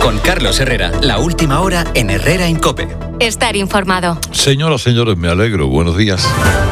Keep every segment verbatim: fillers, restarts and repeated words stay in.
Con Carlos Herrera, la última hora en Herrera en COPE. Estar informado. Señoras, señores, me alegro. Buenos días.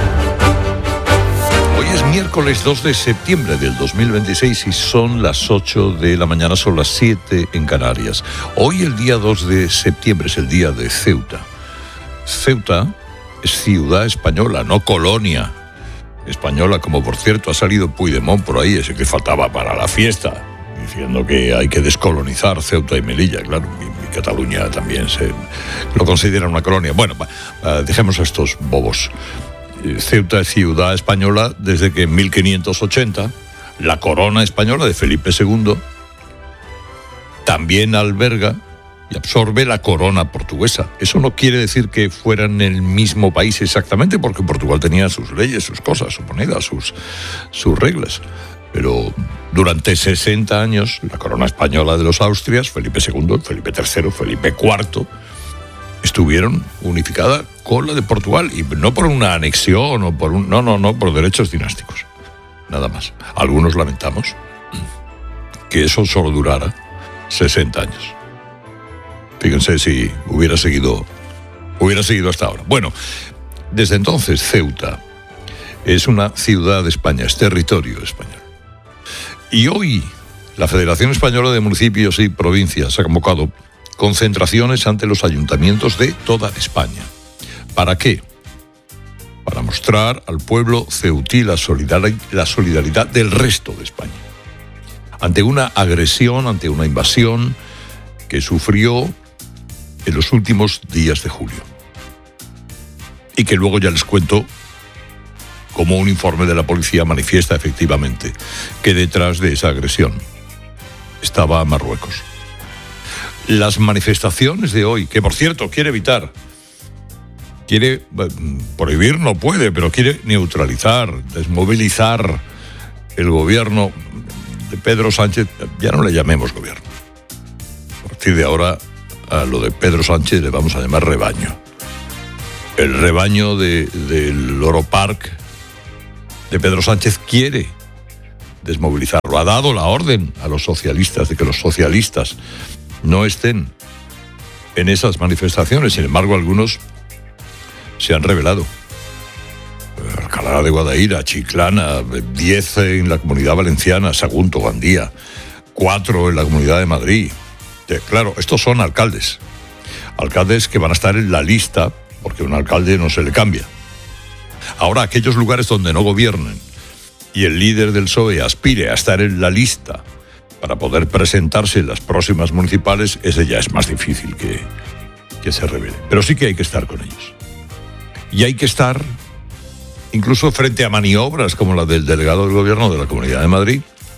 Hoy es miércoles dos de septiembre del dos mil veintiséis y son las ocho de la mañana, son las siete en Canarias. Hoy el día dos de septiembre es el día de Ceuta. Ceuta es ciudad española, no colonia española, como por cierto ha salido Puigdemont por ahí, ese que faltaba para la fiesta, diciendo que hay que descolonizar Ceuta y Melilla. Claro, y, y Cataluña también se lo considera una colonia. Bueno, uh, dejemos a estos bobos. Ceuta es ciudad española desde que en mil quinientos ochenta la corona española de Felipe segundo también alberga y absorbe la corona portuguesa. Eso no quiere decir que fueran el mismo país exactamente, porque Portugal tenía sus leyes, sus cosas, sus monedas, sus, sus reglas. Pero durante sesenta años, la corona española de los Austrias, Felipe segundo, Felipe tercero, Felipe cuarto, estuvieron unificadas con la de Portugal, y no por una anexión o por un... No, no, no, por derechos dinásticos. Nada más. Algunos lamentamos que eso solo durara sesenta años. Fíjense si hubiera seguido, hubiera seguido hasta ahora. Bueno, desde entonces Ceuta es una ciudad de España, es territorio español. Y hoy la Federación Española de Municipios y Provincias ha convocado concentraciones ante los ayuntamientos de toda España. ¿Para qué? Para mostrar al pueblo ceutí la solidar- la solidaridad del resto de España. Ante una agresión, ante una invasión que sufrió en los últimos días de julio. Y que luego ya les cuento cómo un informe de la policía manifiesta efectivamente que detrás de esa agresión estaba Marruecos. Las manifestaciones de hoy, que por cierto quiere evitar, quiere prohibir, no puede, pero quiere neutralizar, desmovilizar el gobierno de Pedro Sánchez, ya no le llamemos gobierno. A partir de ahora, a lo de Pedro Sánchez le vamos a llamar rebaño. El rebaño de, del Loro Park de Pedro Sánchez quiere desmovilizarlo. Ha dado la orden a los socialistas de que los socialistas no estén en esas manifestaciones. Sin embargo, algunos se han rebelado. Alcalá de Guadaira, Chiclana, diez en la Comunidad Valenciana, Sagunto, Gandía, cuatro en la Comunidad de Madrid. Claro, estos son alcaldes. Alcaldes que van a estar en la lista, porque un alcalde no se le cambia. Ahora, aquellos lugares donde no gobiernen y el líder del P S O E aspire a estar en la lista para poder presentarse en las próximas municipales, ese ya es más difícil que, que se revele. Pero sí que hay que estar con ellos. Y hay que estar incluso frente a maniobras como la del delegado del gobierno de la Comunidad de Madrid,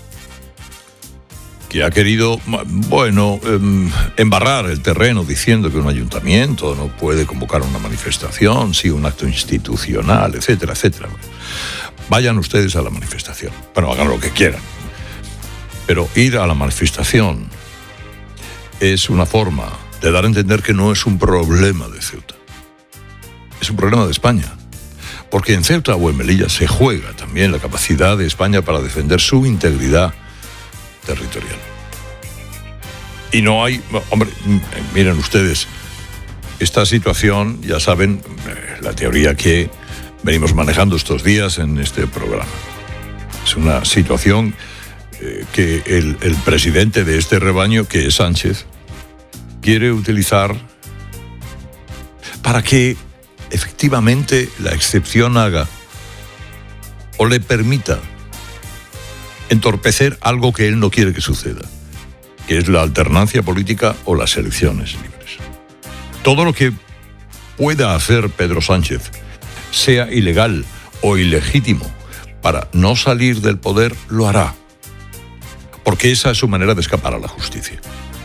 que ha querido, bueno, eh, embarrar el terreno diciendo que un ayuntamiento no puede convocar una manifestación, sí, un acto institucional, etcétera, etcétera. Vayan ustedes a la manifestación. Bueno, hagan lo que quieran. Pero ir a la manifestación es una forma de dar a entender que no es un problema de Ceuta. Es un problema de España. Porque en Ceuta o en Melilla se juega también la capacidad de España para defender su integridad territorial. Y no hay... Hombre, miren ustedes, esta situación, ya saben, la teoría que venimos manejando estos días en este programa. Es una situación eh, que el, el presidente de este rebaño, que es Sánchez, quiere utilizar para que efectivamente la excepción haga o le permita entorpecer algo que él no quiere que suceda, que es la alternancia política o las elecciones libres. Todo lo que pueda hacer Pedro Sánchez, sea ilegal o ilegítimo, para no salir del poder, lo hará, porque esa es su manera de escapar a la justicia.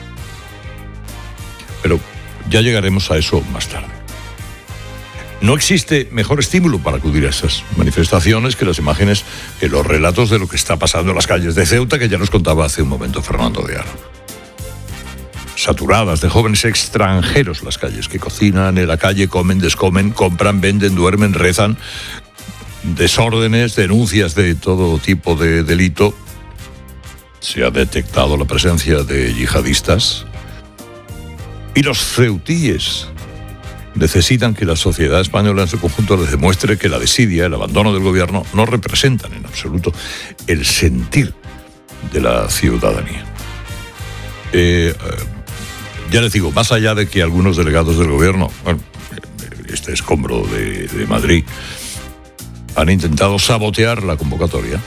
Pero ya llegaremos a eso más tarde. No existe mejor estímulo para acudir a esas manifestaciones que las imágenes, que los relatos de lo que está pasando en las calles de Ceuta, que ya nos contaba hace un momento Fernando de Aro. Saturadas de jóvenes extranjeros las calles, que cocinan en la calle, comen, descomen, compran, venden, duermen, rezan. Desórdenes, denuncias de todo tipo de delito. Se ha detectado la presencia de yihadistas Y los ceutíes necesitan que la sociedad española en su conjunto les demuestre que la desidia, el abandono del gobierno, no representan en absoluto el sentir de la ciudadanía. Eh, ya les digo, más allá de que algunos delegados del gobierno, bueno, este escombro de, de Madrid, han intentado sabotear la convocatoria,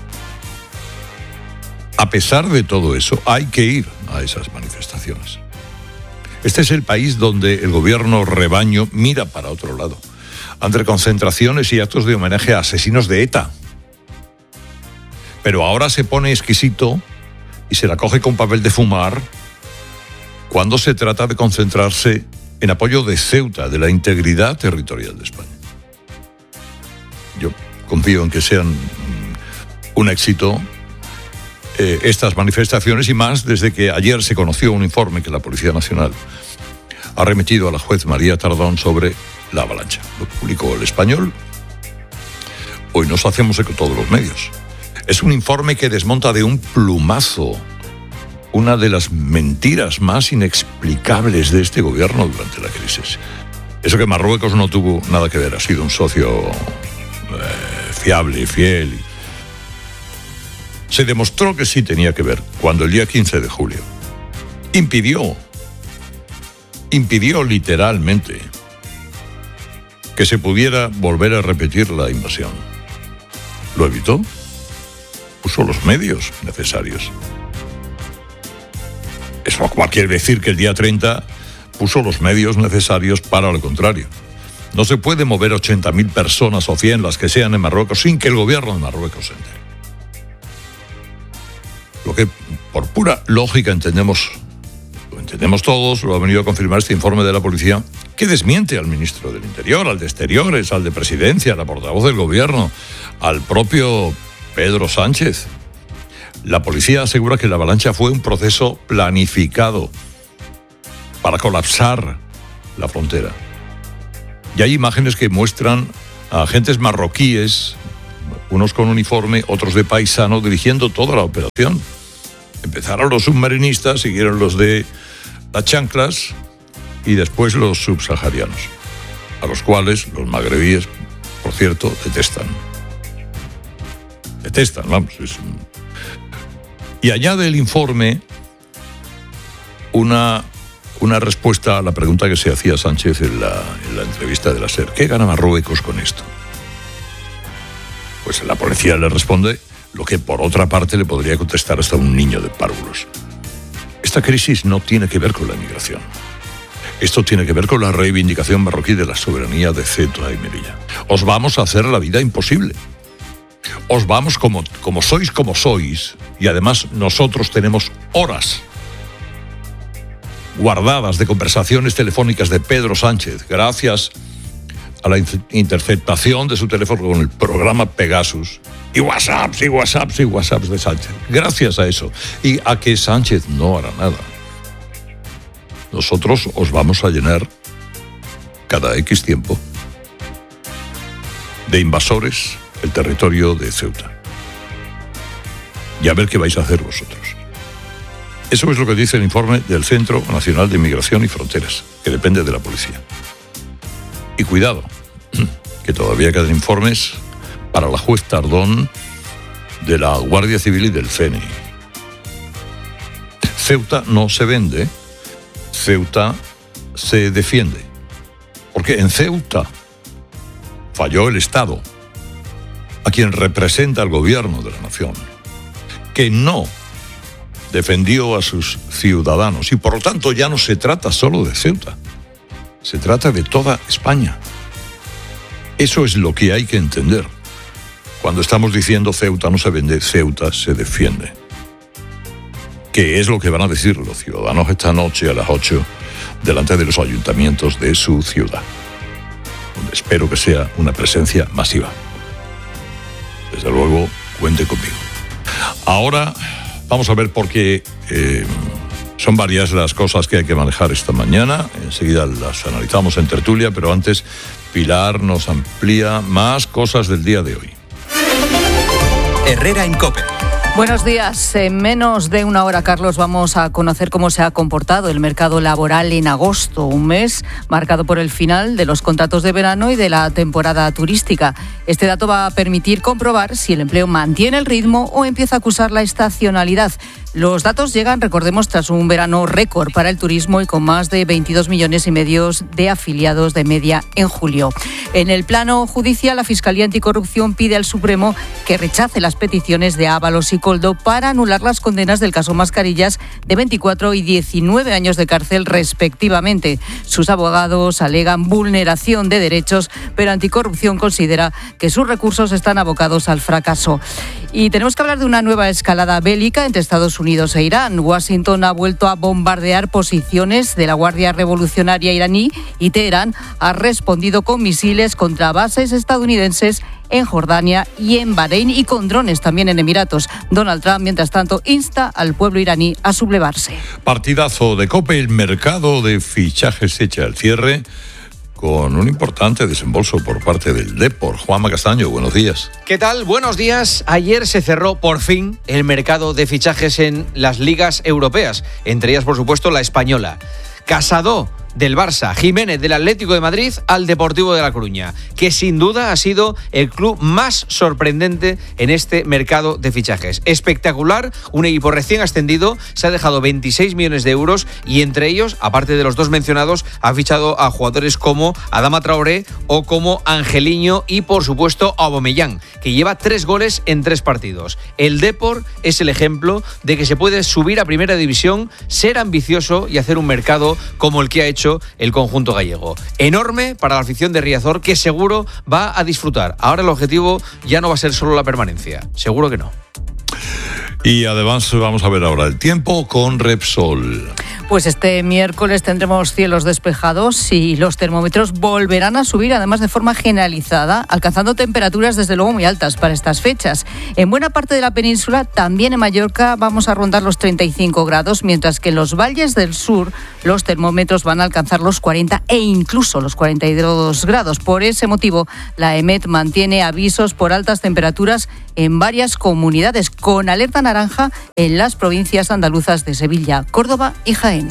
a pesar de todo eso, hay que ir a esas manifestaciones. Este es el país donde el gobierno rebaño mira para otro lado, ante concentraciones y actos de homenaje a asesinos de ETA. Pero ahora se pone exquisito y se la coge con papel de fumar cuando se trata de concentrarse en apoyo de Ceuta, de la integridad territorial de España. Yo confío en que sean un éxito eh, estas manifestaciones, y más desde que ayer se conoció un informe que la Policía Nacional ha remitido a la juez María Tardón sobre la avalancha. Lo publicó El Español. Hoy nos hacemos eco todos los medios. Es un informe que desmonta de un plumazo una de las mentiras más inexplicables de este gobierno durante la crisis. Eso que Marruecos no tuvo nada que ver, ha sido un socio eh, fiable, fiel. Se demostró que sí tenía que ver cuando el día quince de julio impidió, impidió literalmente que se pudiera volver a repetir la invasión. ¿Lo evitó? Puso los medios necesarios. Eso no quiere decir que el día treinta puso los medios necesarios para lo contrario. No se puede mover ochenta mil personas o cien, las que sean, en Marruecos sin que el gobierno de Marruecos se entere. Lo que por pura lógica entendemos, lo entendemos todos, lo ha venido a confirmar este informe de la policía, que desmiente al ministro del Interior, al de Exteriores, al de Presidencia, a la portavoz del gobierno, al propio Pedro Sánchez. La policía asegura que la avalancha fue un proceso planificado para colapsar la frontera. Y hay imágenes que muestran a agentes marroquíes, unos con uniforme, otros de paisano, dirigiendo toda la operación. Empezaron los submarinistas, siguieron los de las chanclas y después los subsaharianos, a los cuales los magrebíes, por cierto, detestan. Detestan, vamos. Es un... Y añade el informe una, una respuesta a la pregunta que se hacía Sánchez en la, en la entrevista de la SER. ¿Qué gana Marruecos con esto? Pues la policía le responde lo que por otra parte le podría contestar hasta un niño de párvulos. Esta crisis no tiene que ver con la migración. Esto tiene que ver con la reivindicación marroquí de la soberanía de Ceuta y Melilla. Os vamos a hacer la vida imposible. Os vamos como, como sois como sois, y además nosotros tenemos horas guardadas de conversaciones telefónicas de Pedro Sánchez, gracias a la interceptación de su teléfono con el programa Pegasus, y WhatsApps y WhatsApps y WhatsApps de Sánchez. Gracias a eso, y a que Sánchez no hará nada, nosotros os vamos a llenar cada X tiempo de invasores el territorio de Ceuta. Y a ver qué vais a hacer vosotros. Eso es lo que dice el informe del Centro Nacional de Inmigración y Fronteras, que depende de la policía. Y cuidado, que todavía quedan informes para la juez Tardón de la Guardia Civil y del C N I. Ceuta no se vende, Ceuta se defiende. Porque en Ceuta falló el Estado, a quien representa el gobierno de la nación, que no defendió a sus ciudadanos. Y por lo tanto ya no se trata solo de Ceuta, se trata de toda España. Eso es lo que hay que entender cuando estamos diciendo Ceuta no se vende, Ceuta se defiende. Que es lo que van a decir los ciudadanos esta noche a las ocho delante de los ayuntamientos de su ciudad, donde espero que sea una presencia masiva. Desde luego, cuente conmigo. Ahora vamos a ver por qué eh, son varias las cosas que hay que manejar esta mañana. Enseguida las analizamos en tertulia, pero antes Pilar nos amplía más cosas del día de hoy. Herrera en COPE. Buenos días. En menos de una hora, Carlos, vamos a conocer cómo se ha comportado el mercado laboral en agosto, un mes marcado por el final de los contratos de verano y de la temporada turística. Este dato va a permitir comprobar si el empleo mantiene el ritmo o empieza a acusar la estacionalidad. Los datos llegan, recordemos, tras un verano récord para el turismo y con más de veintidós millones y medio de afiliados de media en julio. En el plano judicial, la Fiscalía Anticorrupción pide al Supremo que rechace las peticiones de Ábalos y Coldo para anular las condenas del caso Mascarillas de veinticuatro y diecinueve años de cárcel respectivamente. Sus abogados alegan vulneración de derechos, pero Anticorrupción considera que sus recursos están abocados al fracaso. Y tenemos que hablar de una nueva escalada bélica entre Estados Unidos e Irán. Washington ha vuelto a bombardear posiciones de la Guardia Revolucionaria iraní y Teherán ha respondido con misiles contra bases estadounidenses en Jordania y en Bahrein y con drones también en Emiratos. Donald Trump, mientras tanto, insta al pueblo iraní a sublevarse. Partidazo de COPE, el mercado de fichajes echa al cierre con un importante desembolso por parte del Depor. Juanma Castaño, buenos días. ¿Qué tal? Buenos días. Ayer se cerró por fin el mercado de fichajes en las ligas europeas, entre ellas, por supuesto, la española. Casado del Barça, Jiménez del Atlético de Madrid al Deportivo de La Coruña, que sin duda ha sido el club más sorprendente en este mercado de fichajes. Espectacular, un equipo recién ascendido, se ha dejado veintiséis millones de euros y entre ellos, aparte de los dos mencionados, ha fichado a jugadores como Adama Traoré o como Angeliño y por supuesto Aubameyang, que lleva tres goles en tres partidos. El Depor es el ejemplo de que se puede subir a primera división, ser ambicioso y hacer un mercado como el que ha hecho el conjunto gallego. Enorme para la afición de Riazor, que seguro va a disfrutar. Ahora el objetivo ya no va a ser solo la permanencia. Seguro que no. Y además vamos a ver ahora el tiempo con Repsol. Pues este miércoles tendremos cielos despejados y los termómetros volverán a subir, además de forma generalizada, alcanzando temperaturas desde luego muy altas para estas fechas. En buena parte de la península, también en Mallorca, vamos a rondar los treinta y cinco grados, mientras que en los valles del sur los termómetros van a alcanzar los cuarenta e incluso los cuarenta y dos grados. Por ese motivo, la EMET mantiene avisos por altas temperaturas en varias comunidades, con alerta naranja en las provincias andaluzas de Sevilla, Córdoba y Jaén.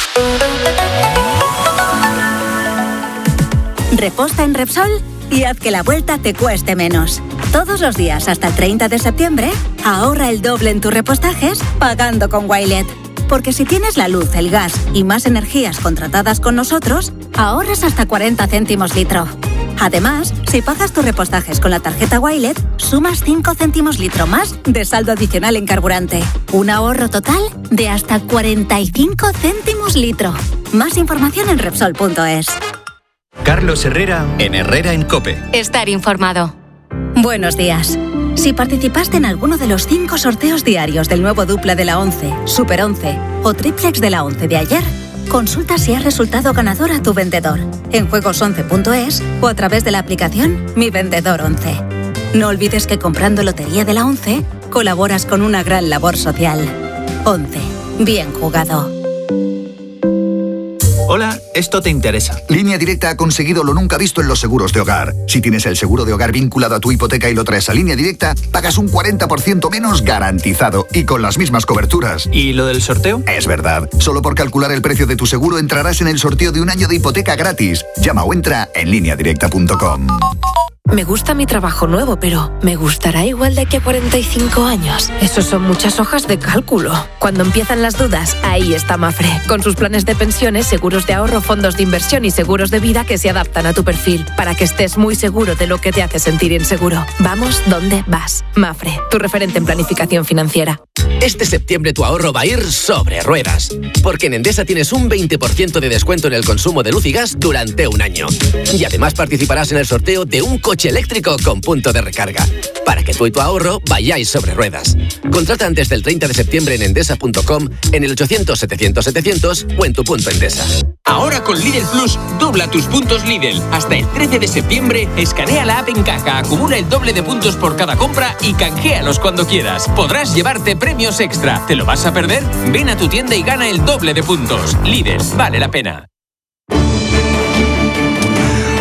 Reposta en Repsol y haz que la vuelta te cueste menos. Todos los días hasta el treinta de septiembre, ahorra el doble en tus repostajes pagando con Wilet. Porque si tienes la luz, el gas y más energías contratadas con nosotros, ahorras hasta cuarenta céntimos litro. Además, si pagas tus repostajes con la tarjeta Wilet, sumas cinco céntimos litro más de saldo adicional en carburante. Un ahorro total de hasta cuarenta y cinco céntimos litro. Más información en Repsol punto es. Carlos Herrera en Herrera en COPE. Estar informado. Buenos días. Si participaste en alguno de los cinco sorteos diarios del nuevo dupla de la once, Super once o triplex de la once de ayer, consulta si has resultado ganador a tu vendedor en juegos once punto es o a través de la aplicación Mi Vendedor once. No olvides que comprando Lotería de la once colaboras con una gran labor social. once. Bien jugado. Hola, esto te interesa. Línea Directa ha conseguido lo nunca visto en los seguros de hogar. Si tienes el seguro de hogar vinculado a tu hipoteca y lo traes a Línea Directa, pagas un cuarenta por ciento menos garantizado y con las mismas coberturas. ¿Y lo del sorteo? Es verdad. Solo por calcular el precio de tu seguro entrarás en el sorteo de un año de hipoteca gratis. Llama o entra en línea directa punto com. Me gusta mi trabajo nuevo, pero ¿me gustará igual de aquí a cuarenta y cinco años? Eso son muchas hojas de cálculo. Cuando empiezan las dudas, ahí está Mafre, con sus planes de pensiones, seguros de ahorro, fondos de inversión y seguros de vida que se adaptan a tu perfil, para que estés muy seguro de lo que te hace sentir inseguro. Vamos donde vas. Mafre, tu referente en planificación financiera. Este septiembre tu ahorro va a ir sobre ruedas, porque en Endesa tienes un veinte por ciento de descuento en el consumo de luz y gas durante un año. Y además participarás en el sorteo de un coche eléctrico con punto de recarga, para que tú y tu ahorro vayáis sobre ruedas. Contrata antes del treinta de septiembre en endesa punto com, en el ochocientos setecientos setecientos o en tu punto Endesa. Ahora con Lidl Plus, dobla tus puntos Lidl. Hasta el trece de septiembre, escanea la app en caja, acumula el doble de puntos por cada compra y canjealos cuando quieras. Podrás llevarte premios extra. ¿Te lo vas a perder? Ven a tu tienda y gana el doble de puntos. Lidl, vale la pena.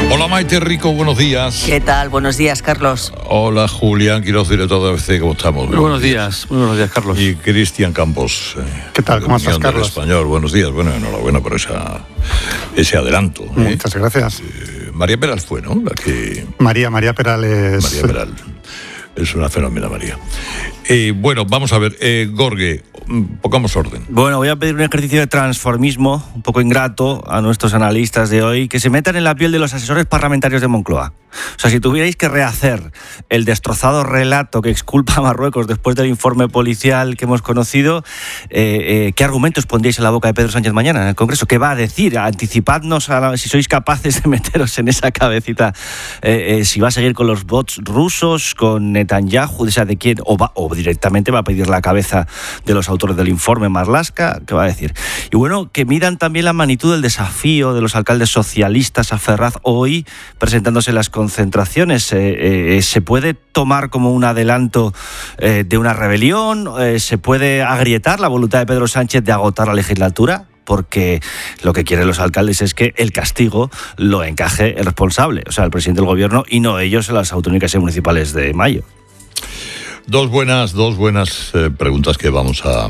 Hola Maite Rico, buenos días. ¿Qué tal? Buenos días, Carlos. Hola Julián Quiroz, director de A B C, ¿cómo estamos? Muy buenos días, muy buenos días, Carlos. Y Cristian Campos. ¿Qué tal? ¿Cómo estás, Carlos? Español, buenos días. Bueno, enhorabuena por esa, ese adelanto. Muchas ¿eh? gracias. Eh, María Peral fue, ¿no? La que... María, María Peral es... María Peral. Es una fenómena, María. Eh, bueno, vamos a ver. Eh, Gorge, pongamos orden. Bueno, voy a pedir un ejercicio de transformismo, un poco ingrato, a nuestros analistas de hoy, que se metan en la piel de los asesores parlamentarios de Moncloa. O sea, si tuvierais que rehacer el destrozado relato que exculpa a Marruecos después del informe policial que hemos conocido, eh, eh, ¿qué argumentos pondríais en la boca de Pedro Sánchez mañana en el Congreso? ¿Qué va a decir? Anticipadnos a la, si sois capaces de meteros en esa cabecita. Eh, eh, si va a seguir con los bots rusos, con Netanyahu, o sea, de quién, o, va, o directamente va a pedir la cabeza de los autores del informe Marlaska, ¿qué va a decir? Y bueno, que midan también la magnitud del desafío de los alcaldes socialistas a Ferraz hoy presentándose en las concentraciones. Eh, eh, ¿Se puede tomar como un adelanto eh, de una rebelión? Eh, ¿Se puede agrietar la voluntad de Pedro Sánchez de agotar la legislatura? Porque lo que quieren los alcaldes es que el castigo lo encaje el responsable, o sea, el presidente del gobierno, y no ellos en las autonómicas y municipales de mayo. Dos buenas, dos buenas eh, preguntas que vamos a...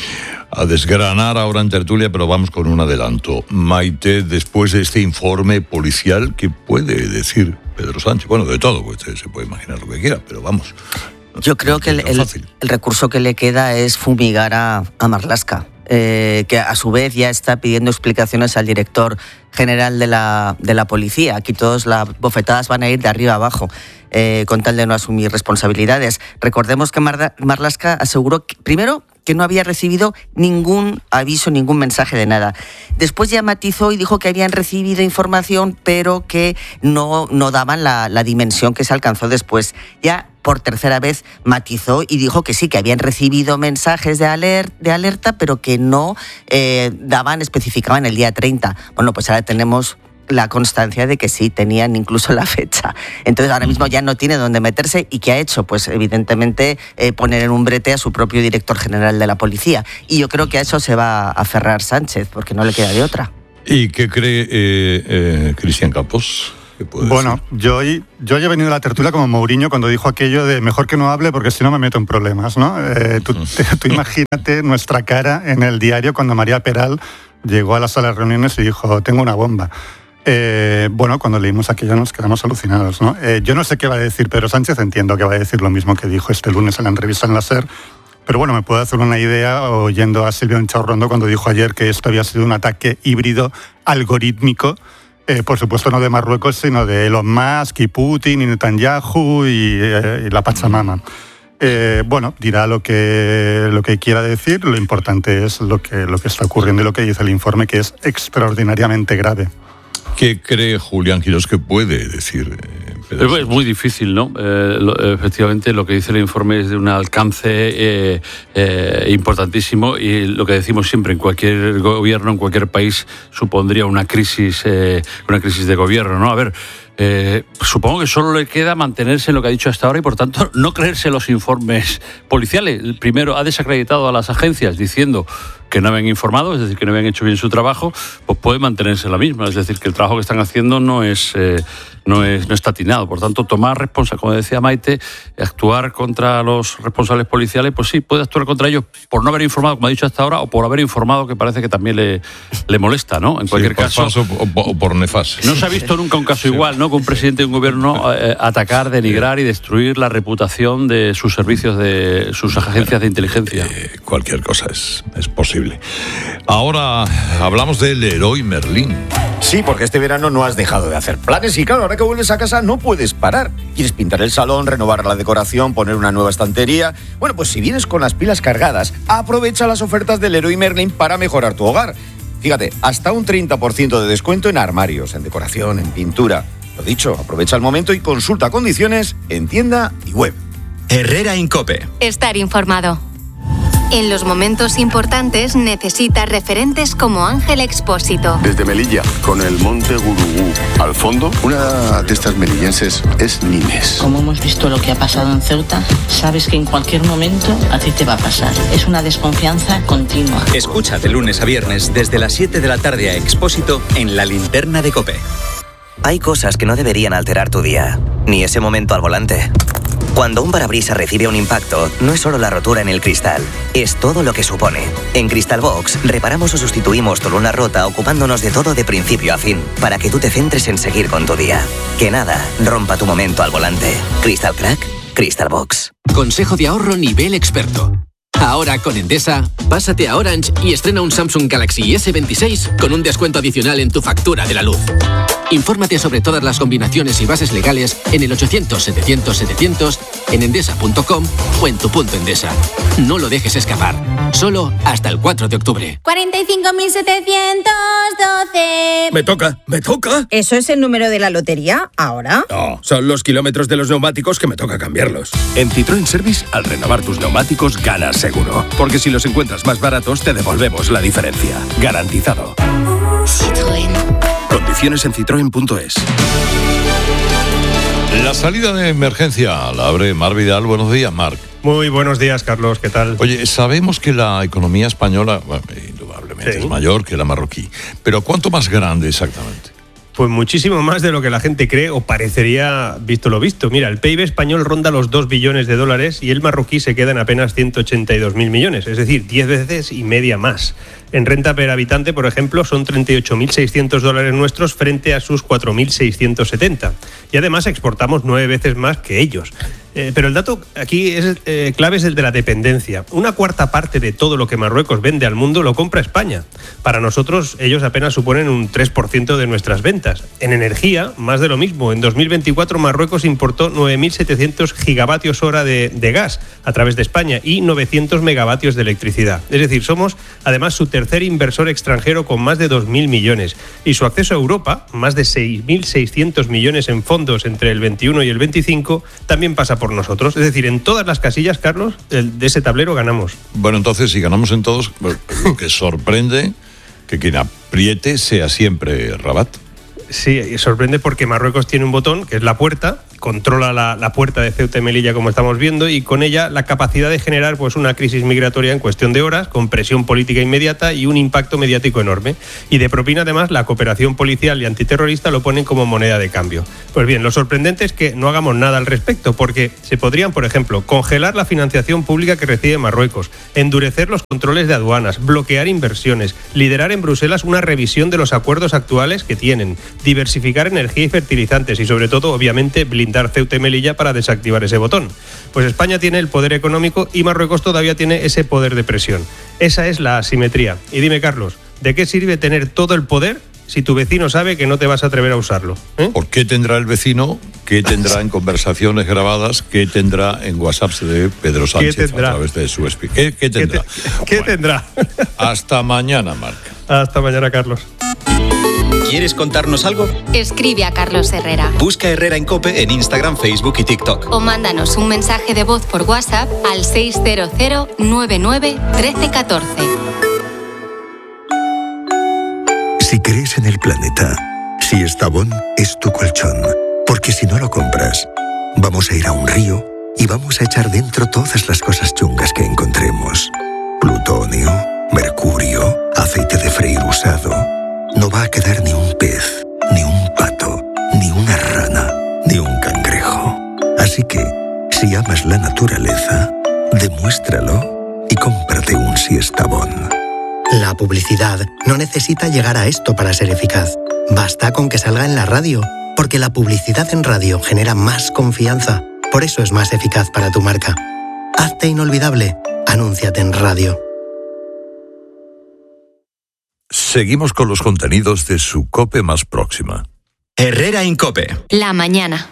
a desgranar ahora en tertulia, pero vamos con un adelanto. Maite, después de este informe policial, ¿qué puede decir Pedro Sánchez? Bueno, de todo, pues se puede imaginar lo que quiera, pero vamos. Yo creo que el, el, el recurso que le queda es fumigar a, a Marlaska, eh, que a su vez ya está pidiendo explicaciones al director general de la, de la policía. Aquí todas las bofetadas van a ir de arriba a abajo, eh, con tal de no asumir responsabilidades. Recordemos que Mar, Marlaska aseguró, que, primero, que no había recibido ningún aviso, ningún mensaje de nada. Después ya matizó y dijo que habían recibido información, pero que no, no daban la, la dimensión que se alcanzó después. Ya por tercera vez matizó y dijo que sí, que habían recibido mensajes de, aler, de alerta, pero que no eh, daban, especificaban el día treinta. Bueno, pues ahora tenemos la constancia de que sí, tenían incluso la fecha. Entonces ahora mismo ya no tiene dónde meterse. ¿Y qué ha hecho? Pues evidentemente eh, poner en un brete a su propio director general de la policía. Y yo creo que a eso se va a aferrar Sánchez, porque no le queda de otra. ¿Y qué cree eh, eh, Cristian Campos? Bueno, yo, yo he venido a la tertulia como Mourinho cuando dijo aquello de mejor que no hable porque si no me meto en problemas, ¿no? Eh, tú, te, tú imagínate nuestra cara en el diario cuando María Peral llegó a la sala de reuniones y dijo, tengo una bomba. Eh, bueno, cuando leímos aquello nos quedamos alucinados, ¿no? Eh, yo no sé qué va a decir Pedro Sánchez, entiendo que va a decir lo mismo que dijo este lunes en la entrevista en la SER, pero bueno, me puedo hacer una idea oyendo a Silvio Enchaurrondo cuando dijo ayer que esto había sido un ataque híbrido algorítmico, eh, por supuesto no de Marruecos, sino de Elon Musk y Putin y Netanyahu y, eh, y la Pachamama. Eh, bueno, dirá lo que, lo que quiera decir, lo importante es lo que, lo que está ocurriendo y lo que dice el informe, que es extraordinariamente grave. ¿Qué cree Julián Quirós que puede decir Pedro Sánchez? Es muy difícil, ¿no? Eh, lo, efectivamente, lo que dice el informe es de un alcance eh, eh, importantísimo y lo que decimos siempre, en cualquier gobierno, en cualquier país, supondría una crisis, eh, una crisis de gobierno, ¿no? A ver, Eh, supongo que solo le queda mantenerse en lo que ha dicho hasta ahora y, por tanto, no creerse los informes policiales. El primero, ha desacreditado a las agencias diciendo que no habían informado, es decir, que no habían hecho bien su trabajo, pues puede mantenerse la misma. Es decir, que el trabajo que están haciendo no es, eh, no es, no está atinado. Por tanto, tomar responsabilidad, como decía Maite, actuar contra los responsables policiales, pues sí, puede actuar contra ellos por no haber informado, como ha dicho hasta ahora, o por haber informado, que parece que también le, le molesta, ¿no? En cualquier sí, por caso... Falso, o, o por nefasto. No se ha visto nunca un caso igual, ¿no? Que un presidente de un gobierno eh, atacar, denigrar y destruir la reputación de sus servicios, de sus agencias de inteligencia. Eh, cualquier cosa es, es posible. Ahora hablamos del Leroy Merlin. Sí, porque este verano no has dejado de hacer planes y claro, ahora que vuelves a casa no puedes parar. ¿Quieres pintar el salón, renovar la decoración, poner una nueva estantería? Bueno, pues si vienes con las pilas cargadas, aprovecha las ofertas del Leroy Merlin para mejorar tu hogar. Fíjate, hasta un treinta por ciento de descuento en armarios, en decoración, en pintura. Lo dicho, aprovecha el momento y consulta condiciones en tienda y web. Herrera Incope. Estar informado. En los momentos importantes necesitas referentes como Ángel Expósito. Desde Melilla, con el monte Gurugú al fondo, una de estas melillenses es Nimes. Como hemos visto lo que ha pasado en Ceuta, sabes que en cualquier momento a ti te va a pasar. Es una desconfianza continua. Escucha de lunes a viernes desde las siete de la tarde a Expósito en La Linterna de COPE. Hay cosas que no deberían alterar tu día, ni ese momento al volante. Cuando un parabrisas recibe un impacto, no es solo la rotura en el cristal, es todo lo que supone. En Cristalbox, reparamos o sustituimos tu luna rota ocupándonos de todo de principio a fin, para que tú te centres en seguir con tu día. Que nada rompa tu momento al volante. Crystal Crack, Cristalbox. Consejo de ahorro nivel experto. Ahora con Endesa, pásate a Orange y estrena un Samsung Galaxy ese veintiséis con un descuento adicional en tu factura de la luz. Infórmate sobre todas las combinaciones y bases legales en el ochocientos setecientos setecientos, en endesa punto com o en tu punto Endesa. No lo dejes escapar. Solo hasta el cuatro de octubre. cuarenta y cinco mil setecientos doce. Me toca, me toca. ¿Eso es el número de la lotería ahora? No, son los kilómetros de los neumáticos que me toca cambiarlos. En Citroën Service, al renovar tus neumáticos, ganas seguro. Porque si los encuentras más baratos, te devolvemos la diferencia. Garantizado. Citroën. Condiciones en citroen punto es. La salida de emergencia la abre Mar Vidal. Buenos días, Marc. Muy buenos días, Carlos. ¿Qué tal? Oye, sabemos que la economía española, bueno, indudablemente sí, es mayor que la marroquí. Pero ¿cuánto más grande exactamente? Pues muchísimo más de lo que la gente cree o parecería visto lo visto. Mira, el P I B español ronda los dos billones de dólares y el marroquí se queda en apenas ciento ochenta y dos mil millones, es decir, diez veces y media más. En renta per habitante, por ejemplo, son treinta y ocho mil seiscientos dólares nuestros frente a sus cuatro mil seiscientos setenta. Y además exportamos nueve veces más que ellos. Eh, pero el dato aquí es eh, clave es el de la dependencia. Una cuarta parte de todo lo que Marruecos vende al mundo lo compra España. Para nosotros, ellos apenas suponen un tres por ciento de nuestras ventas. En energía, más de lo mismo. En dos mil veinticuatro, Marruecos importó nueve mil setecientos gigavatios hora de, de gas a través de España y novecientos megavatios de electricidad. Es decir, somos además su tercer inversor extranjero con más de dos mil millones. Y su acceso a Europa, más de seis mil seiscientos millones en fondos entre el veintiuno y el veinticinco, también pasa por nosotros. Es decir, en todas las casillas, Carlos, de ese tablero ganamos. Bueno, entonces, si ganamos en todos, lo que sorprende que quien apriete sea siempre Rabat. Sí, sorprende porque Marruecos tiene un botón, que es la puerta, controla la, la puerta de Ceuta y Melilla, como estamos viendo, y con ella la capacidad de generar pues una crisis migratoria en cuestión de horas, con presión política inmediata y un impacto mediático enorme. Y de propina, además, la cooperación policial y antiterrorista lo ponen como moneda de cambio. Pues bien, lo sorprendente es que no hagamos nada al respecto, porque se podrían, por ejemplo, congelar la financiación pública que recibe Marruecos, endurecer los controles de aduanas, bloquear inversiones, liderar en Bruselas una revisión de los acuerdos actuales que tienen, diversificar energía y fertilizantes y, sobre todo, obviamente, blindar Ceuta y Melilla para desactivar ese botón. Pues España tiene el poder económico y Marruecos todavía tiene ese poder de presión. Esa es la asimetría. Y dime, Carlos, ¿de qué sirve tener todo el poder si tu vecino sabe que no te vas a atrever a usarlo? ¿Eh? ¿Por qué tendrá el vecino? ¿Qué tendrá en conversaciones grabadas? ¿Qué tendrá en WhatsApps de Pedro Sánchez a través de su speak? ¿Qué, qué tendrá? ¿Qué, te, ¿qué bueno, tendrá? Hasta mañana, Marc. Hasta mañana, Carlos. ¿Quieres contarnos algo? Escribe a Carlos Herrera. Busca Herrera en COPE en Instagram, Facebook y TikTok. O mándanos un mensaje de voz por WhatsApp al seis cero cero nueve nueve uno tres uno cuatro. Si crees en el planeta, Siestabón es tu colchón. Porque si no lo compras, vamos a ir a un río y vamos a echar dentro todas las cosas chungas que encontremos. Plutonio, mercurio, aceite de freír usado. No va a quedar ni un pez, ni un pato, ni una rana, ni un cangrejo. Así que, si amas la naturaleza, demuéstralo y cómprate un Siestabón. La publicidad no necesita llegar a esto para ser eficaz. Basta con que salga en la radio, porque la publicidad en radio genera más confianza. Por eso es más eficaz para tu marca. Hazte inolvidable. Anúnciate en radio. Seguimos con los contenidos de su COPE más próxima. Herrera en COPE. La mañana.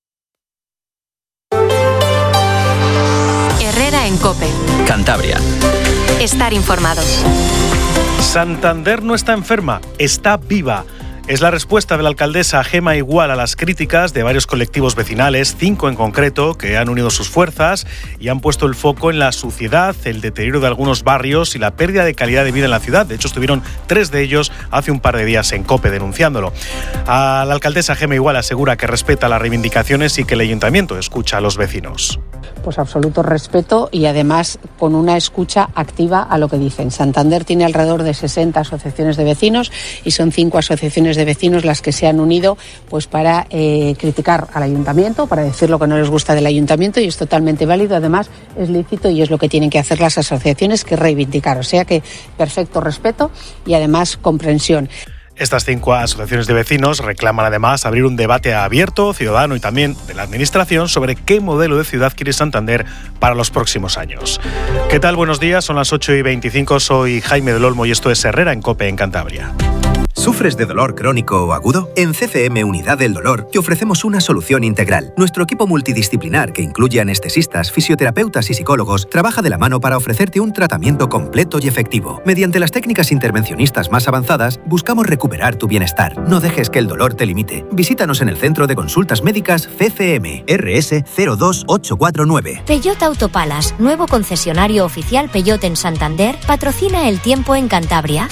Herrera en COPE. Cantabria. Estar informado. Santander no está enferma, está viva. Es la respuesta de la alcaldesa Gema Igual a las críticas de varios colectivos vecinales, cinco en concreto, que han unido sus fuerzas y han puesto el foco en la suciedad, el deterioro de algunos barrios y la pérdida de calidad de vida en la ciudad. De hecho, estuvieron tres de ellos hace un par de días en COPE denunciándolo. A la alcaldesa Gema Igual asegura que respeta las reivindicaciones y que el ayuntamiento escucha a los vecinos. pues absoluto respeto y además con una escucha activa a lo que dicen. Santander tiene alrededor de sesenta asociaciones de vecinos y son cinco asociaciones de vecinos las que se han unido pues para eh, criticar al ayuntamiento, para decir lo que no les gusta del ayuntamiento, y es totalmente válido, además es lícito y es lo que tienen que hacer las asociaciones, que reivindicar. O sea que perfecto respeto y además comprensión. Estas cinco asociaciones de vecinos reclaman además abrir un debate abierto, ciudadano y también de la Administración sobre qué modelo de ciudad quiere Santander para los próximos años. ¿Qué tal? Buenos días, son las ocho y veinticinco, soy Jaime del Olmo y esto es Herrera en COPE en Cantabria. ¿Sufres de dolor crónico o agudo? En C C M Unidad del Dolor te ofrecemos una solución integral. Nuestro equipo multidisciplinar, que incluye anestesistas, fisioterapeutas y psicólogos, trabaja de la mano para ofrecerte un tratamiento completo y efectivo. Mediante las técnicas intervencionistas más avanzadas, buscamos recuperar tu bienestar. No dejes que el dolor te limite. Visítanos en el Centro de Consultas Médicas C C M, R S cero dos ocho cuatro nueve. Peugeot Autopalas, nuevo concesionario oficial Peugeot en Santander, patrocina el tiempo en Cantabria.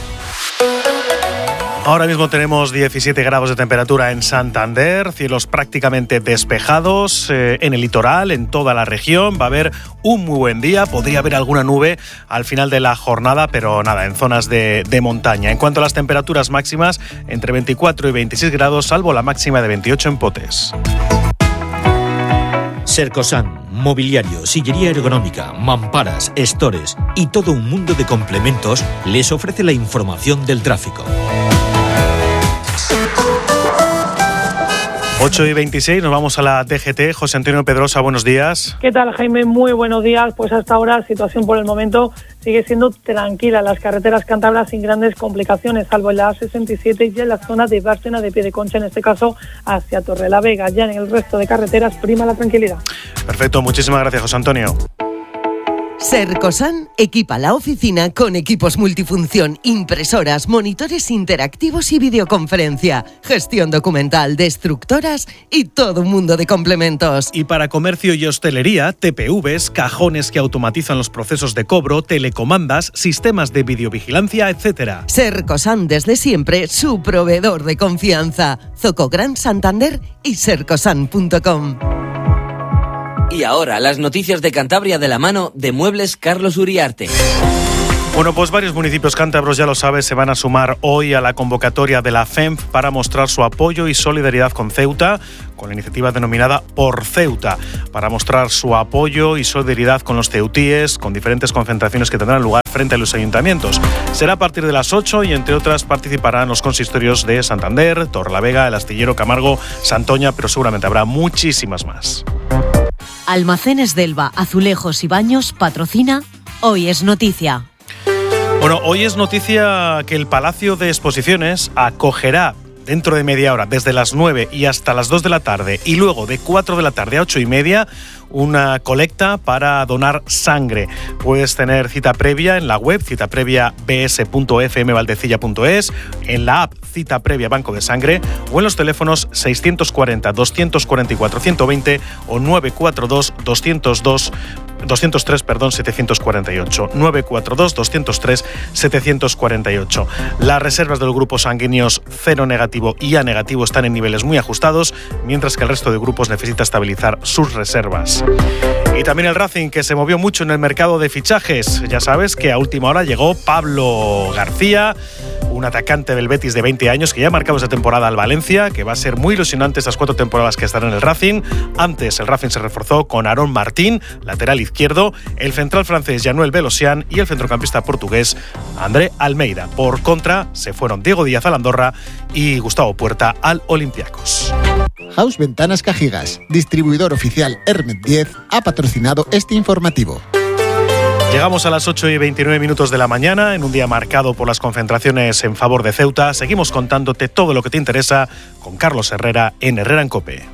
Ahora mismo tenemos diecisiete grados de temperatura en Santander, cielos prácticamente despejados eh, en el litoral, en toda la región. Va a haber un muy buen día, podría haber alguna nube al final de la jornada, pero nada, en zonas de, de montaña. En cuanto a las temperaturas máximas, entre veinticuatro y veintiséis grados, salvo la máxima de veintiocho en Potes. Sercosan, mobiliario, sillería ergonómica, mamparas, estores y todo un mundo de complementos les ofrece la información del tráfico. ocho y veintiséis, nos vamos a la D G T. José Antonio Pedrosa, buenos días. ¿Qué tal, Jaime? Muy buenos días. Pues hasta ahora la situación por el momento sigue siendo tranquila en las carreteras cántabras sin grandes complicaciones, salvo en la A sesenta y siete y en la zona de Bárcena de Piedeconcha, en este caso hacia Torrelavega. Ya en el resto de carreteras prima la tranquilidad. Perfecto, muchísimas gracias, José Antonio. Sercosan equipa la oficina con equipos multifunción, impresoras, monitores interactivos y videoconferencia, gestión documental, destructoras y todo un mundo de complementos. Y para comercio y hostelería, T P Vs, cajones que automatizan los procesos de cobro, telecomandas, sistemas de videovigilancia, etcétera. Sercosan, desde siempre, su proveedor de confianza. Zoco Gran Santander y sercosan punto com. Y ahora, las noticias de Cantabria de la mano de Muebles Carlos Uriarte. Bueno, pues varios municipios cántabros, ya lo sabes, se van a sumar hoy a la convocatoria de la F E M F para mostrar su apoyo y solidaridad con Ceuta, con la iniciativa denominada Por Ceuta, para mostrar su apoyo y solidaridad con los ceutíes, con diferentes concentraciones que tendrán lugar frente a los ayuntamientos. Será a partir de las ocho y, entre otras, participarán los consistorios de Santander, Torrelavega, El Astillero, Camargo, Santoña, pero seguramente habrá muchísimas más. Almacenes Delva, Azulejos y Baños patrocina Hoy es Noticia. Bueno, hoy es noticia que el Palacio de Exposiciones acogerá dentro de media hora, desde las nueve y hasta las dos de la tarde, y luego de cuatro de la tarde a ocho y media, una colecta para donar sangre. Puedes tener cita previa en la web cita previa b s punto f m valdecilla punto es, en la app Cita Previa Banco de Sangre o en los teléfonos seiscientos cuarenta, doscientos cuarenta y cuatro, ciento veinte o nueve cuatro dos, doscientos dos, doscientos tres, perdón, setecientos cuarenta y ocho. nueve cuatro dos, doscientos tres, setecientos cuarenta y ocho. Las reservas de los grupos sanguíneos cero negativo y A negativo están en niveles muy ajustados, mientras que el resto de grupos necesita estabilizar sus reservas. Y también el Racing, que se movió mucho en el mercado de fichajes. Ya sabes que a última hora llegó Pablo García, un atacante del Betis de veinte años que ya ha marcado esta temporada al Valencia, que va a ser muy ilusionante estas cuatro temporadas que estará en el Racing. Antes el Racing se reforzó con Aarón Martín, lateral izquierdo, el central francés Januel Belosian y el centrocampista portugués André Almeida. Por contra, se fueron Diego Díaz al Andorra y Gustavo Puerta al Olympiacos. House Ventanas Cajigas, distribuidor oficial Hermet diez, ha patrocinado este informativo. Llegamos a las ocho y veintinueve minutos de la mañana, en un día marcado por las concentraciones en favor de Ceuta. Seguimos contándote todo lo que te interesa con Carlos Herrera en Herrera en COPE.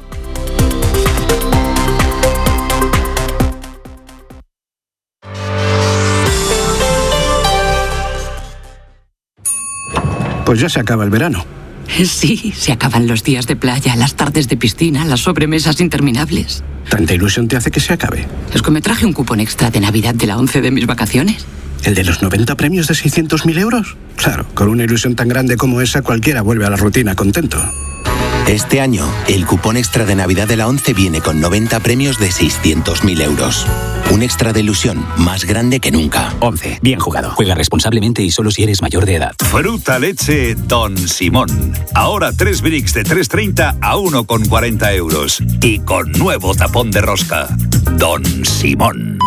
Pues ya se acaba el verano. Sí, se acaban los días de playa, las tardes de piscina, las sobremesas interminables. ¿Tanta ilusión te hace que se acabe? Es que me traje un cupón extra de Navidad de la once de mis vacaciones. ¿El de los noventa premios de seiscientos mil euros? Claro, con una ilusión tan grande como esa cualquiera vuelve a la rutina contento. Este año, el cupón extra de Navidad de la ONCE viene con noventa premios de seiscientos mil euros. Un extra de ilusión más grande que nunca. ONCE, bien jugado. Juega responsablemente y solo si eres mayor de edad. Fruta leche Don Simón. Ahora tres bricks de tres treinta a uno con cuarenta euros. Y con nuevo tapón de rosca. Don Simón.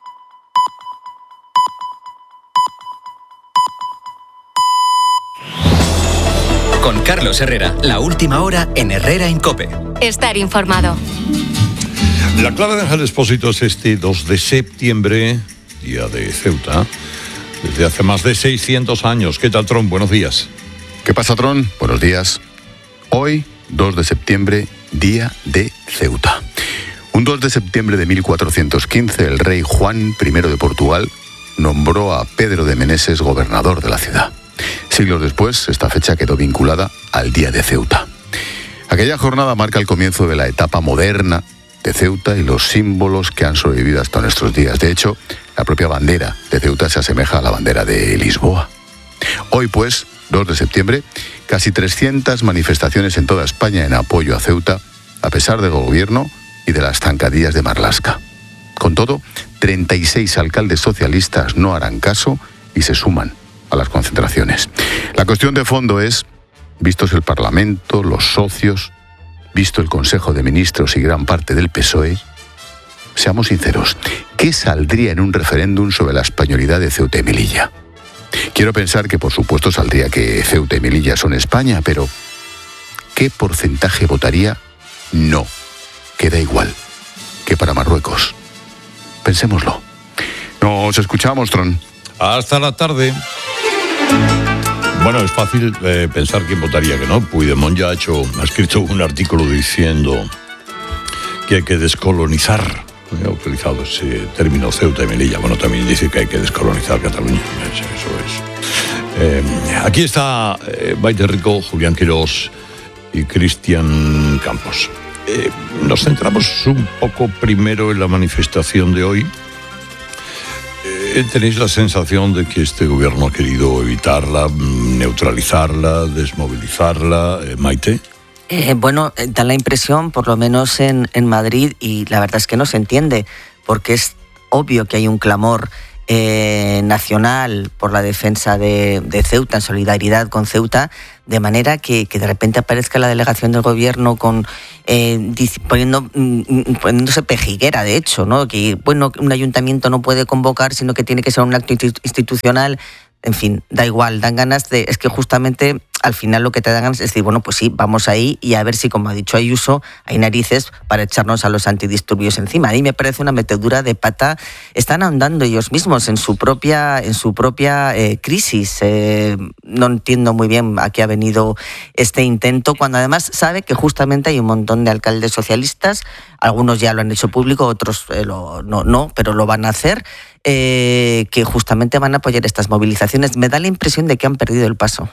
Con Carlos Herrera, la última hora en Herrera en COPE. Estar informado. La clave de Ángel Expósito es este dos de septiembre, día de Ceuta, desde hace más de seiscientos años. ¿Qué tal, Tron? Buenos días. ¿Qué pasa, Tron? Buenos días. Hoy, dos de septiembre, día de Ceuta. Un dos de septiembre de mil cuatrocientos quince, el rey Juan primero de Portugal nombró a Pedro de Meneses gobernador de la ciudad. Siglos después, esta fecha quedó vinculada al día de Ceuta. Aquella jornada marca el comienzo de la etapa moderna de Ceuta y los símbolos que han sobrevivido hasta nuestros días. De hecho, la propia bandera de Ceuta se asemeja a la bandera de Lisboa. Hoy, pues, dos de septiembre, casi trescientas manifestaciones en toda España en apoyo a Ceuta, a pesar del gobierno y de las zancadillas de Marlaska. Con todo, treinta y seis alcaldes socialistas no harán caso y se suman a las concentraciones. La cuestión de fondo es, vistos el Parlamento, los socios, visto el Consejo de Ministros y gran parte del P S O E, seamos sinceros, ¿qué saldría en un referéndum sobre la españolidad de Ceuta y Melilla? Quiero pensar que por supuesto saldría que Ceuta y Melilla son España, pero ¿qué porcentaje votaría no? Queda igual que para Marruecos. Pensémoslo. Nos escuchamos, Tron. Hasta la tarde. Bueno, es fácil eh, pensar quién votaría que no. Puigdemont ya ha, hecho, ha escrito un artículo diciendo que hay que descolonizar. Ha utilizado ese término Ceuta y Melilla. Bueno, también dice que hay que descolonizar Cataluña. Eso es. Eh, aquí está eh, Baite Rico, Julián Quirós y Cristian Campos. Eh, nos centramos un poco primero en la manifestación de hoy. ¿Tenéis la sensación de que este gobierno ha querido evitarla, neutralizarla, desmovilizarla? Eh, Maite. Eh, bueno, da la impresión, por lo menos en, en Madrid, y la verdad es que no se entiende, porque es obvio que hay un clamor eh, nacional por la defensa de, de Ceuta, en solidaridad con Ceuta, de manera que, que de repente aparezca la delegación del gobierno con eh, poniendo, poniéndose pejiguera, de hecho, ¿no? Que bueno, un ayuntamiento no puede convocar, sino que tiene que ser un acto institucional. En fin, da igual, dan ganas de... Es que justamente al final lo que te dan ganas es decir, bueno, pues sí, vamos ahí y a ver si, como ha dicho Ayuso, hay narices para echarnos a los antidisturbios encima. A mí me parece una metedura de pata. Están ahondando ellos mismos en su propia, en su propia eh, crisis. Eh, no entiendo muy bien a qué ha venido este intento, cuando además sabe que justamente hay un montón de alcaldes socialistas, algunos ya lo han hecho público, otros eh, lo, no, no, pero lo van a hacer, eh, que justamente van a apoyar estas movilizaciones. Me da la impresión de que han perdido el paso.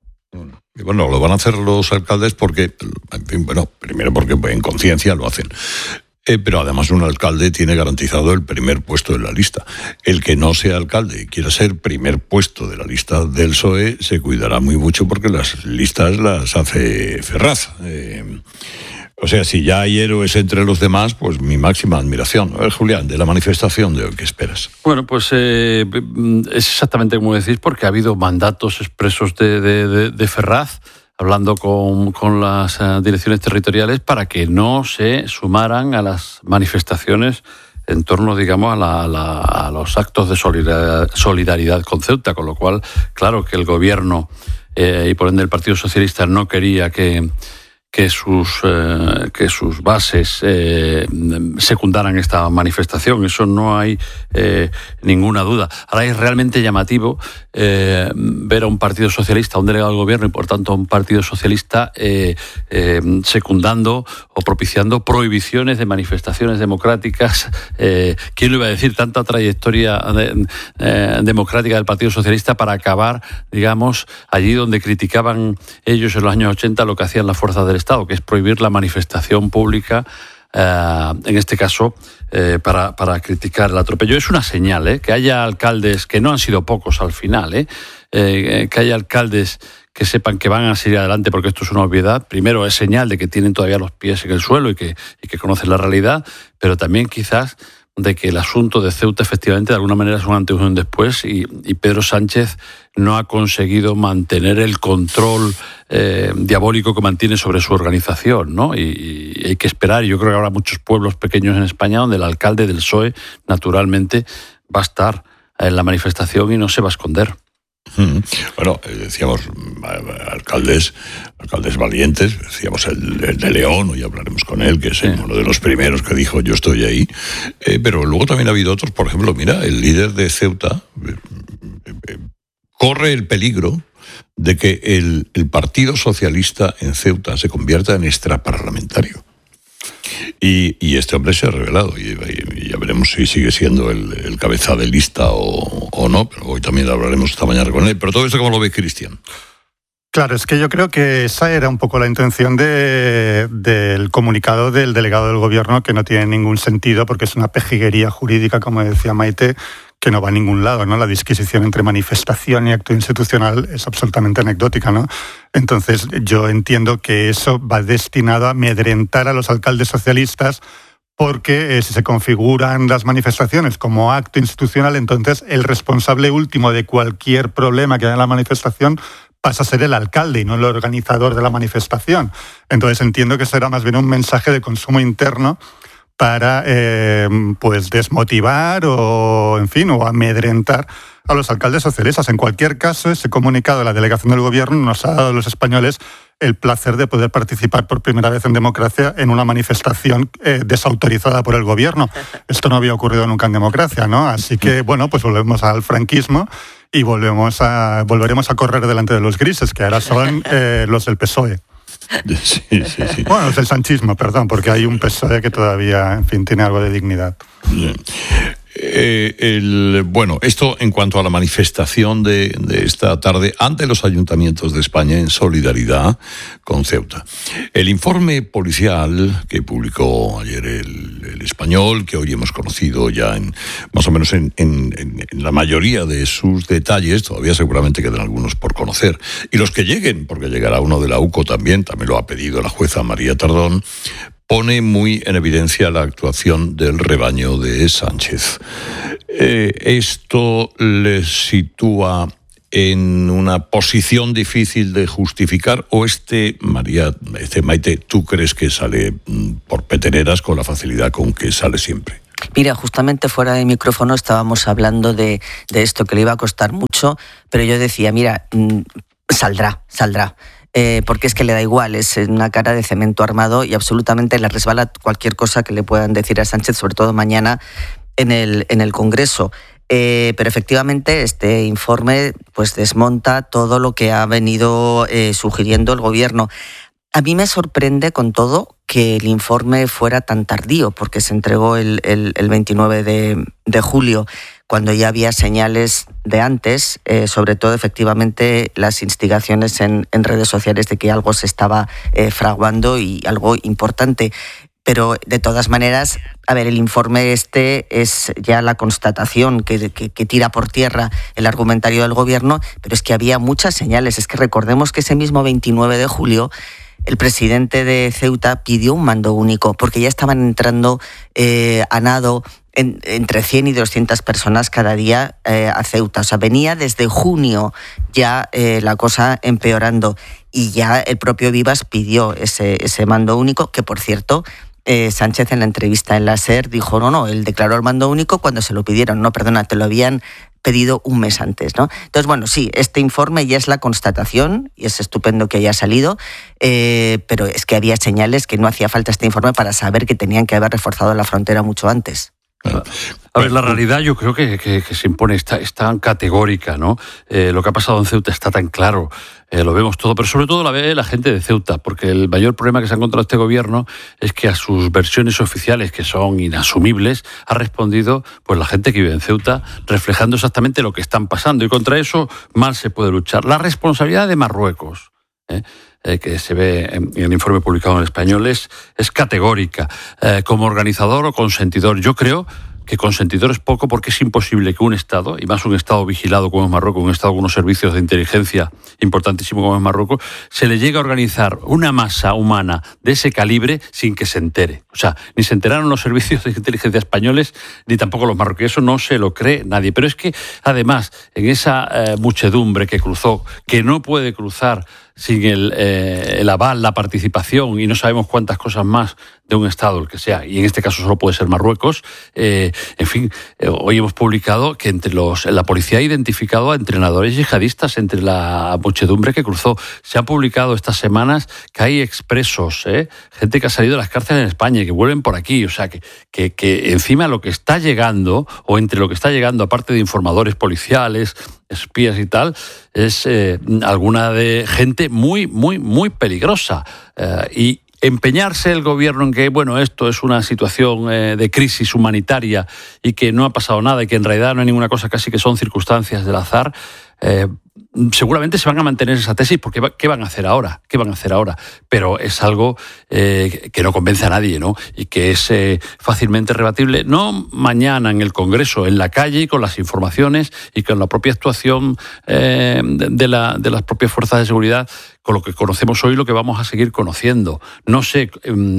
Y bueno, lo van a hacer los alcaldes porque, en fin, bueno, primero porque en conciencia lo hacen. Eh, pero además un alcalde tiene garantizado el primer puesto de la lista. El que no sea alcalde y quiera ser primer puesto de la lista del P S O E se cuidará muy mucho porque las listas las hace Ferraz. Eh, o sea, si ya hay héroes entre los demás, pues mi máxima admiración. A ver, Julián, de la manifestación de hoy, ¿qué esperas? Bueno, pues eh, es exactamente como decís, porque ha habido mandatos expresos de, de, de, de Ferraz, hablando con, con las uh, direcciones territoriales para que no se sumaran a las manifestaciones en torno, digamos, a, la, a, la, a los actos de solidaridad, solidaridad con Ceuta, con lo cual, claro que el gobierno eh, y por ende el Partido Socialista no quería que... que sus eh, que sus bases eh, secundaran esta manifestación. Eso no hay eh, ninguna duda. Ahora es realmente llamativo eh, ver a un partido socialista, a un delegado del gobierno y por tanto a un partido socialista eh, eh, secundando o propiciando prohibiciones de manifestaciones democráticas. Eh, ¿Quién lo iba a decir? Tanta trayectoria de, eh, democrática del Partido Socialista para acabar, digamos, allí donde criticaban ellos en los años ochenta lo que hacían las fuerzas del Estado, que es prohibir la manifestación pública, eh, en este caso, eh, para, para criticar el atropello. Es una señal, ¿eh? Que haya alcaldes, que no han sido pocos al final, ¿eh? eh, que haya alcaldes que sepan que van a seguir adelante porque esto es una obviedad. Primero, es señal de que tienen todavía los pies en el suelo y que, y que conocen la realidad, pero también quizás de que el asunto de Ceuta efectivamente de alguna manera es un antes y un después y, y Pedro Sánchez no ha conseguido mantener el control eh, diabólico que mantiene sobre su organización, ¿no? Y, y hay que esperar. Yo creo que habrá muchos pueblos pequeños en España donde el alcalde del P S O E naturalmente va a estar en la manifestación y no se va a esconder. Bueno, decíamos alcaldes, alcaldes valientes, decíamos el, el de León, hoy hablaremos con él, que es sí. uno de los primeros que dijo yo estoy ahí, eh, pero luego también ha habido otros, por ejemplo, mira, el líder de Ceuta eh, eh, corre el peligro de que el, el Partido Socialista en Ceuta se convierta en extraparlamentario. Y, y este hombre se ha revelado y, y ya veremos si sigue siendo el, el cabeza de lista o, o no, pero hoy también hablaremos esta mañana con él. Pero todo esto, ¿cómo lo ve Cristian? Claro, es que yo creo que esa era un poco la intención de, del comunicado del delegado del gobierno, que no tiene ningún sentido porque es una pejiguería jurídica, como decía Maite, que no va a ningún lado, ¿no? La disquisición entre manifestación y acto institucional es absolutamente anecdótica, ¿no? Entonces, yo entiendo que eso va destinado a amedrentar a los alcaldes socialistas porque eh, si se configuran las manifestaciones como acto institucional, entonces el responsable último de cualquier problema que haya en la manifestación pasa a ser el alcalde y no el organizador de la manifestación. Entonces, entiendo que será más bien un mensaje de consumo interno para eh, pues desmotivar o, en fin, o amedrentar a los alcaldes socialistas. En cualquier caso, ese comunicado de la delegación del gobierno nos ha dado a los españoles el placer de poder participar por primera vez en democracia en una manifestación eh, desautorizada por el gobierno. Esto no había ocurrido nunca en democracia, ¿no? Así que, bueno, pues volvemos al franquismo y volvemos a, volveremos a correr delante de los grises, que ahora son eh, los del P S O E. Sí, sí, sí. Bueno, es el sanchismo, perdón, porque hay un P S O E que todavía, en fin, tiene algo de dignidad. Bien. Eh, el, bueno, esto en cuanto a la manifestación de, de esta tarde ante los ayuntamientos de España en solidaridad con Ceuta. El informe policial que publicó ayer el, el Español, que hoy hemos conocido ya en más o menos en, en, en, en la mayoría de sus detalles, todavía seguramente quedan algunos por conocer, y los que lleguen, porque llegará uno de la U C O también, también lo ha pedido la jueza María Tardón, pone muy en evidencia la actuación del rebaño de Sánchez. Eh, esto les sitúa en una posición difícil de justificar, o este, María, este Maite, ¿tú crees que sale por peteneras con la facilidad con que sale siempre? Mira, justamente fuera de micrófono estábamos hablando de, de esto, que le iba a costar mucho, pero yo decía, mira, saldrá, saldrá. Eh, porque es que le da igual, es una cara de cemento armado y absolutamente le resbala cualquier cosa que le puedan decir a Sánchez, sobre todo mañana en el, en el Congreso. Eh, pero efectivamente este informe pues desmonta todo lo que ha venido eh, sugiriendo el Gobierno. A mí me sorprende, con todo, que el informe fuera tan tardío, porque se entregó el, el, el veintinueve de julio, cuando ya había señales de antes, eh, sobre todo efectivamente las instigaciones en, en redes sociales de que algo se estaba eh, fraguando y algo importante. Pero de todas maneras, a ver, el informe este es ya la constatación que, que, que tira por tierra el argumentario del Gobierno, pero es que había muchas señales. Es que recordemos que ese mismo veintinueve de julio el presidente de Ceuta pidió un mando único, porque ya estaban entrando eh, a nado en, entre cien y doscientas personas cada día eh, a Ceuta. O sea, venía desde junio ya eh, la cosa empeorando, y ya el propio Vivas pidió ese, ese mando único, que por cierto, eh, Sánchez en la entrevista en la SER dijo, no, no, él declaró el mando único cuando se lo pidieron. No, perdona, te lo habían pedido un mes antes, ¿no? Entonces, bueno, sí, este informe ya es la constatación y es estupendo que haya salido, eh, pero es que había señales que no hacía falta este informe para saber que tenían que haber reforzado la frontera mucho antes. A ver, la realidad yo creo que, que, que se impone, es tan categórica, ¿no? Eh, lo que ha pasado en Ceuta está tan claro, eh, lo vemos todo, pero sobre todo la ve la gente de Ceuta, porque el mayor problema que se ha encontrado este gobierno es que a sus versiones oficiales, que son inasumibles, ha respondido pues la gente que vive en Ceuta, reflejando exactamente lo que están pasando, y contra eso mal se puede luchar. La responsabilidad de Marruecos, ¿eh? Eh, que se ve en, en el informe publicado en Español, es, es categórica. Eh, como organizador o consentidor, yo creo que consentidor es poco, porque es imposible que un Estado, y más un Estado vigilado como es Marruecos, un Estado con unos servicios de inteligencia importantísimo como es Marruecos, se le llegue a organizar una masa humana de ese calibre sin que se entere. O sea, ni se enteraron los servicios de inteligencia españoles, ni tampoco los marroquíes. Eso no se lo cree nadie. Pero es que, además, en esa eh, muchedumbre que cruzó, que no puede cruzar sin el, eh, el aval, la participación y no sabemos cuántas cosas más de un Estado, el que sea, y en este caso solo puede ser Marruecos, eh, en fin, eh, hoy hemos publicado que entre los la policía ha identificado a entrenadores yihadistas entre la muchedumbre que cruzó. Se ha publicado estas semanas que hay expresos, ¿eh? gente que ha salido de las cárceles en España y que vuelven por aquí, o sea, que, que, que encima lo que está llegando, o entre lo que está llegando, aparte de informadores policiales, espías y tal, es eh, alguna de gente muy, muy, muy peligrosa. Eh, y empeñarse el gobierno en que, bueno, esto es una situación eh, de crisis humanitaria y que no ha pasado nada y que en realidad no hay ninguna cosa, casi que son circunstancias del azar, eh, seguramente se van a mantener esa tesis, porque ¿qué van a hacer ahora? ¿Qué van a hacer ahora? Pero es algo eh, que no convence a nadie, ¿no? Y que es eh, fácilmente rebatible, no mañana en el Congreso, en la calle, con las informaciones y con la propia actuación eh, de, la, de las propias fuerzas de seguridad, con lo que conocemos hoy, lo que vamos a seguir conociendo. No sé,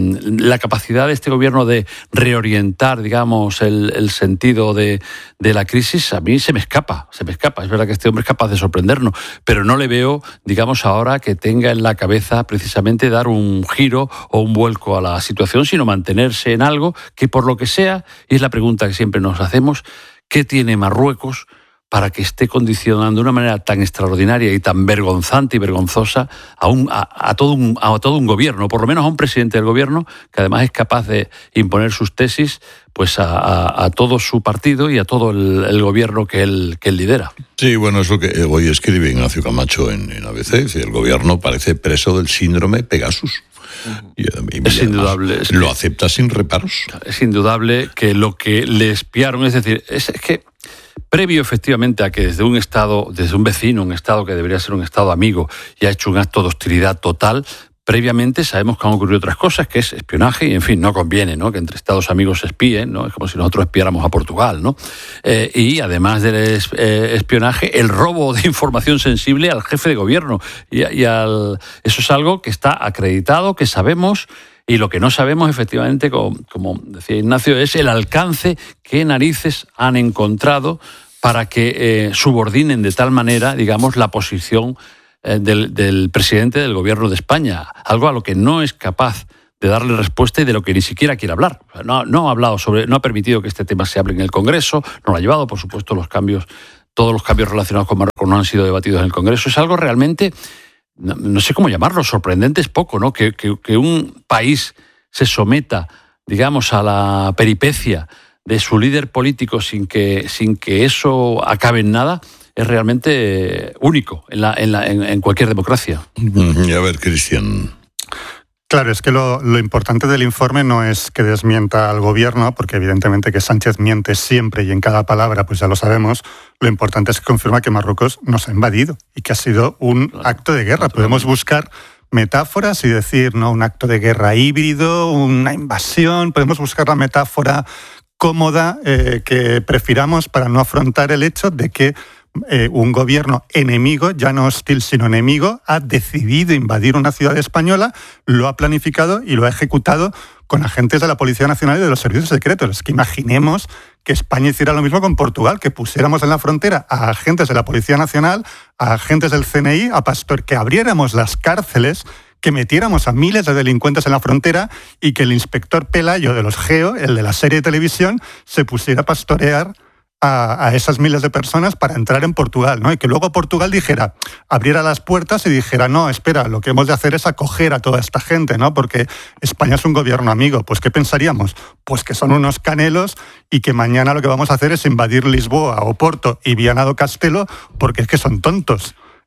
la capacidad de este gobierno de reorientar, digamos, el, el sentido de, de la crisis, a mí se me escapa, se me escapa. Es verdad que este hombre es capaz de sorprendernos, pero no le veo, digamos, ahora que tenga en la cabeza precisamente dar un giro o un vuelco a la situación, sino mantenerse en algo que, por lo que sea, y es la pregunta que siempre nos hacemos, ¿qué tiene Marruecos para que esté condicionando de una manera tan extraordinaria y tan vergonzante y vergonzosa a, un, a, a, todo un, a todo un gobierno, por lo menos a un presidente del gobierno, que además es capaz de imponer sus tesis pues a, a, a todo su partido y a todo el, el gobierno que él, que él lidera? Sí, bueno, es lo que hoy escribe Ignacio Camacho en, en A B C. El gobierno parece preso del síndrome Pegasus. Y, y es indudable. Es lo que, acepta sin reparos. Es indudable que lo que le espiaron, es decir, es, es que previo efectivamente a que desde un Estado, desde un vecino, un Estado que debería ser un Estado amigo, y ha hecho un acto de hostilidad total, previamente sabemos que han ocurrido otras cosas, que es espionaje, y en fin, no conviene, ¿no?, que entre Estados amigos se espíen, ¿no? Es como si nosotros espiáramos a Portugal, ¿no? Eh, y además del es, eh, espionaje, el robo de información sensible al jefe de gobierno. Y, y al, eso es algo que está acreditado, que sabemos. Y lo que no sabemos, efectivamente, como, como decía Ignacio, es el alcance que narices han encontrado para que eh, subordinen de tal manera, digamos, la posición eh, del, del presidente del gobierno de España. Algo a lo que no es capaz de darle respuesta y de lo que ni siquiera quiere hablar. No, no ha hablado sobre, no ha permitido que este tema se hable en el Congreso, no lo ha llevado, por supuesto, los cambios, todos los cambios relacionados con Marruecos no han sido debatidos en el Congreso. Es algo realmente, no, no sé cómo llamarlo, sorprendente es poco, ¿no? Que, que, que un país se someta, digamos, a la peripecia de su líder político sin que, sin que eso acabe en nada, es realmente único en, la, en, la, en, en cualquier democracia. Y a ver, Cristian. Claro, es que lo, lo importante del informe no es que desmienta al gobierno, porque evidentemente que Sánchez miente siempre y en cada palabra, pues ya lo sabemos. Lo importante es que confirma que Marruecos nos ha invadido y que ha sido un claro, acto de guerra. Podemos buscar metáforas y decir, no, un acto de guerra híbrido, una invasión. Podemos buscar la metáfora cómoda eh, que prefiramos para no afrontar el hecho de que Eh, un gobierno enemigo, ya no hostil sino enemigo, ha decidido invadir una ciudad española, lo ha planificado y lo ha ejecutado con agentes de la Policía Nacional y de los servicios secretos. Es que imaginemos que España hiciera lo mismo con Portugal, que pusiéramos en la frontera a agentes de la Policía Nacional, a agentes del C N I, a pastor, que abriéramos las cárceles, que metiéramos a miles de delincuentes en la frontera y que el inspector Pelayo de los Geo, el de la serie de televisión, se pusiera a pastorear A, a esas miles de personas para entrar en Portugal, ¿no? Y que luego Portugal dijera, abriera las puertas y dijera, no, espera, lo que hemos de hacer es acoger a toda esta gente, ¿no? Porque España es un gobierno amigo. Pues ¿qué pensaríamos? Pues que son unos canelos y que mañana lo que vamos a hacer es invadir Lisboa, Oporto y Viana do Castelo, porque es que son tontos.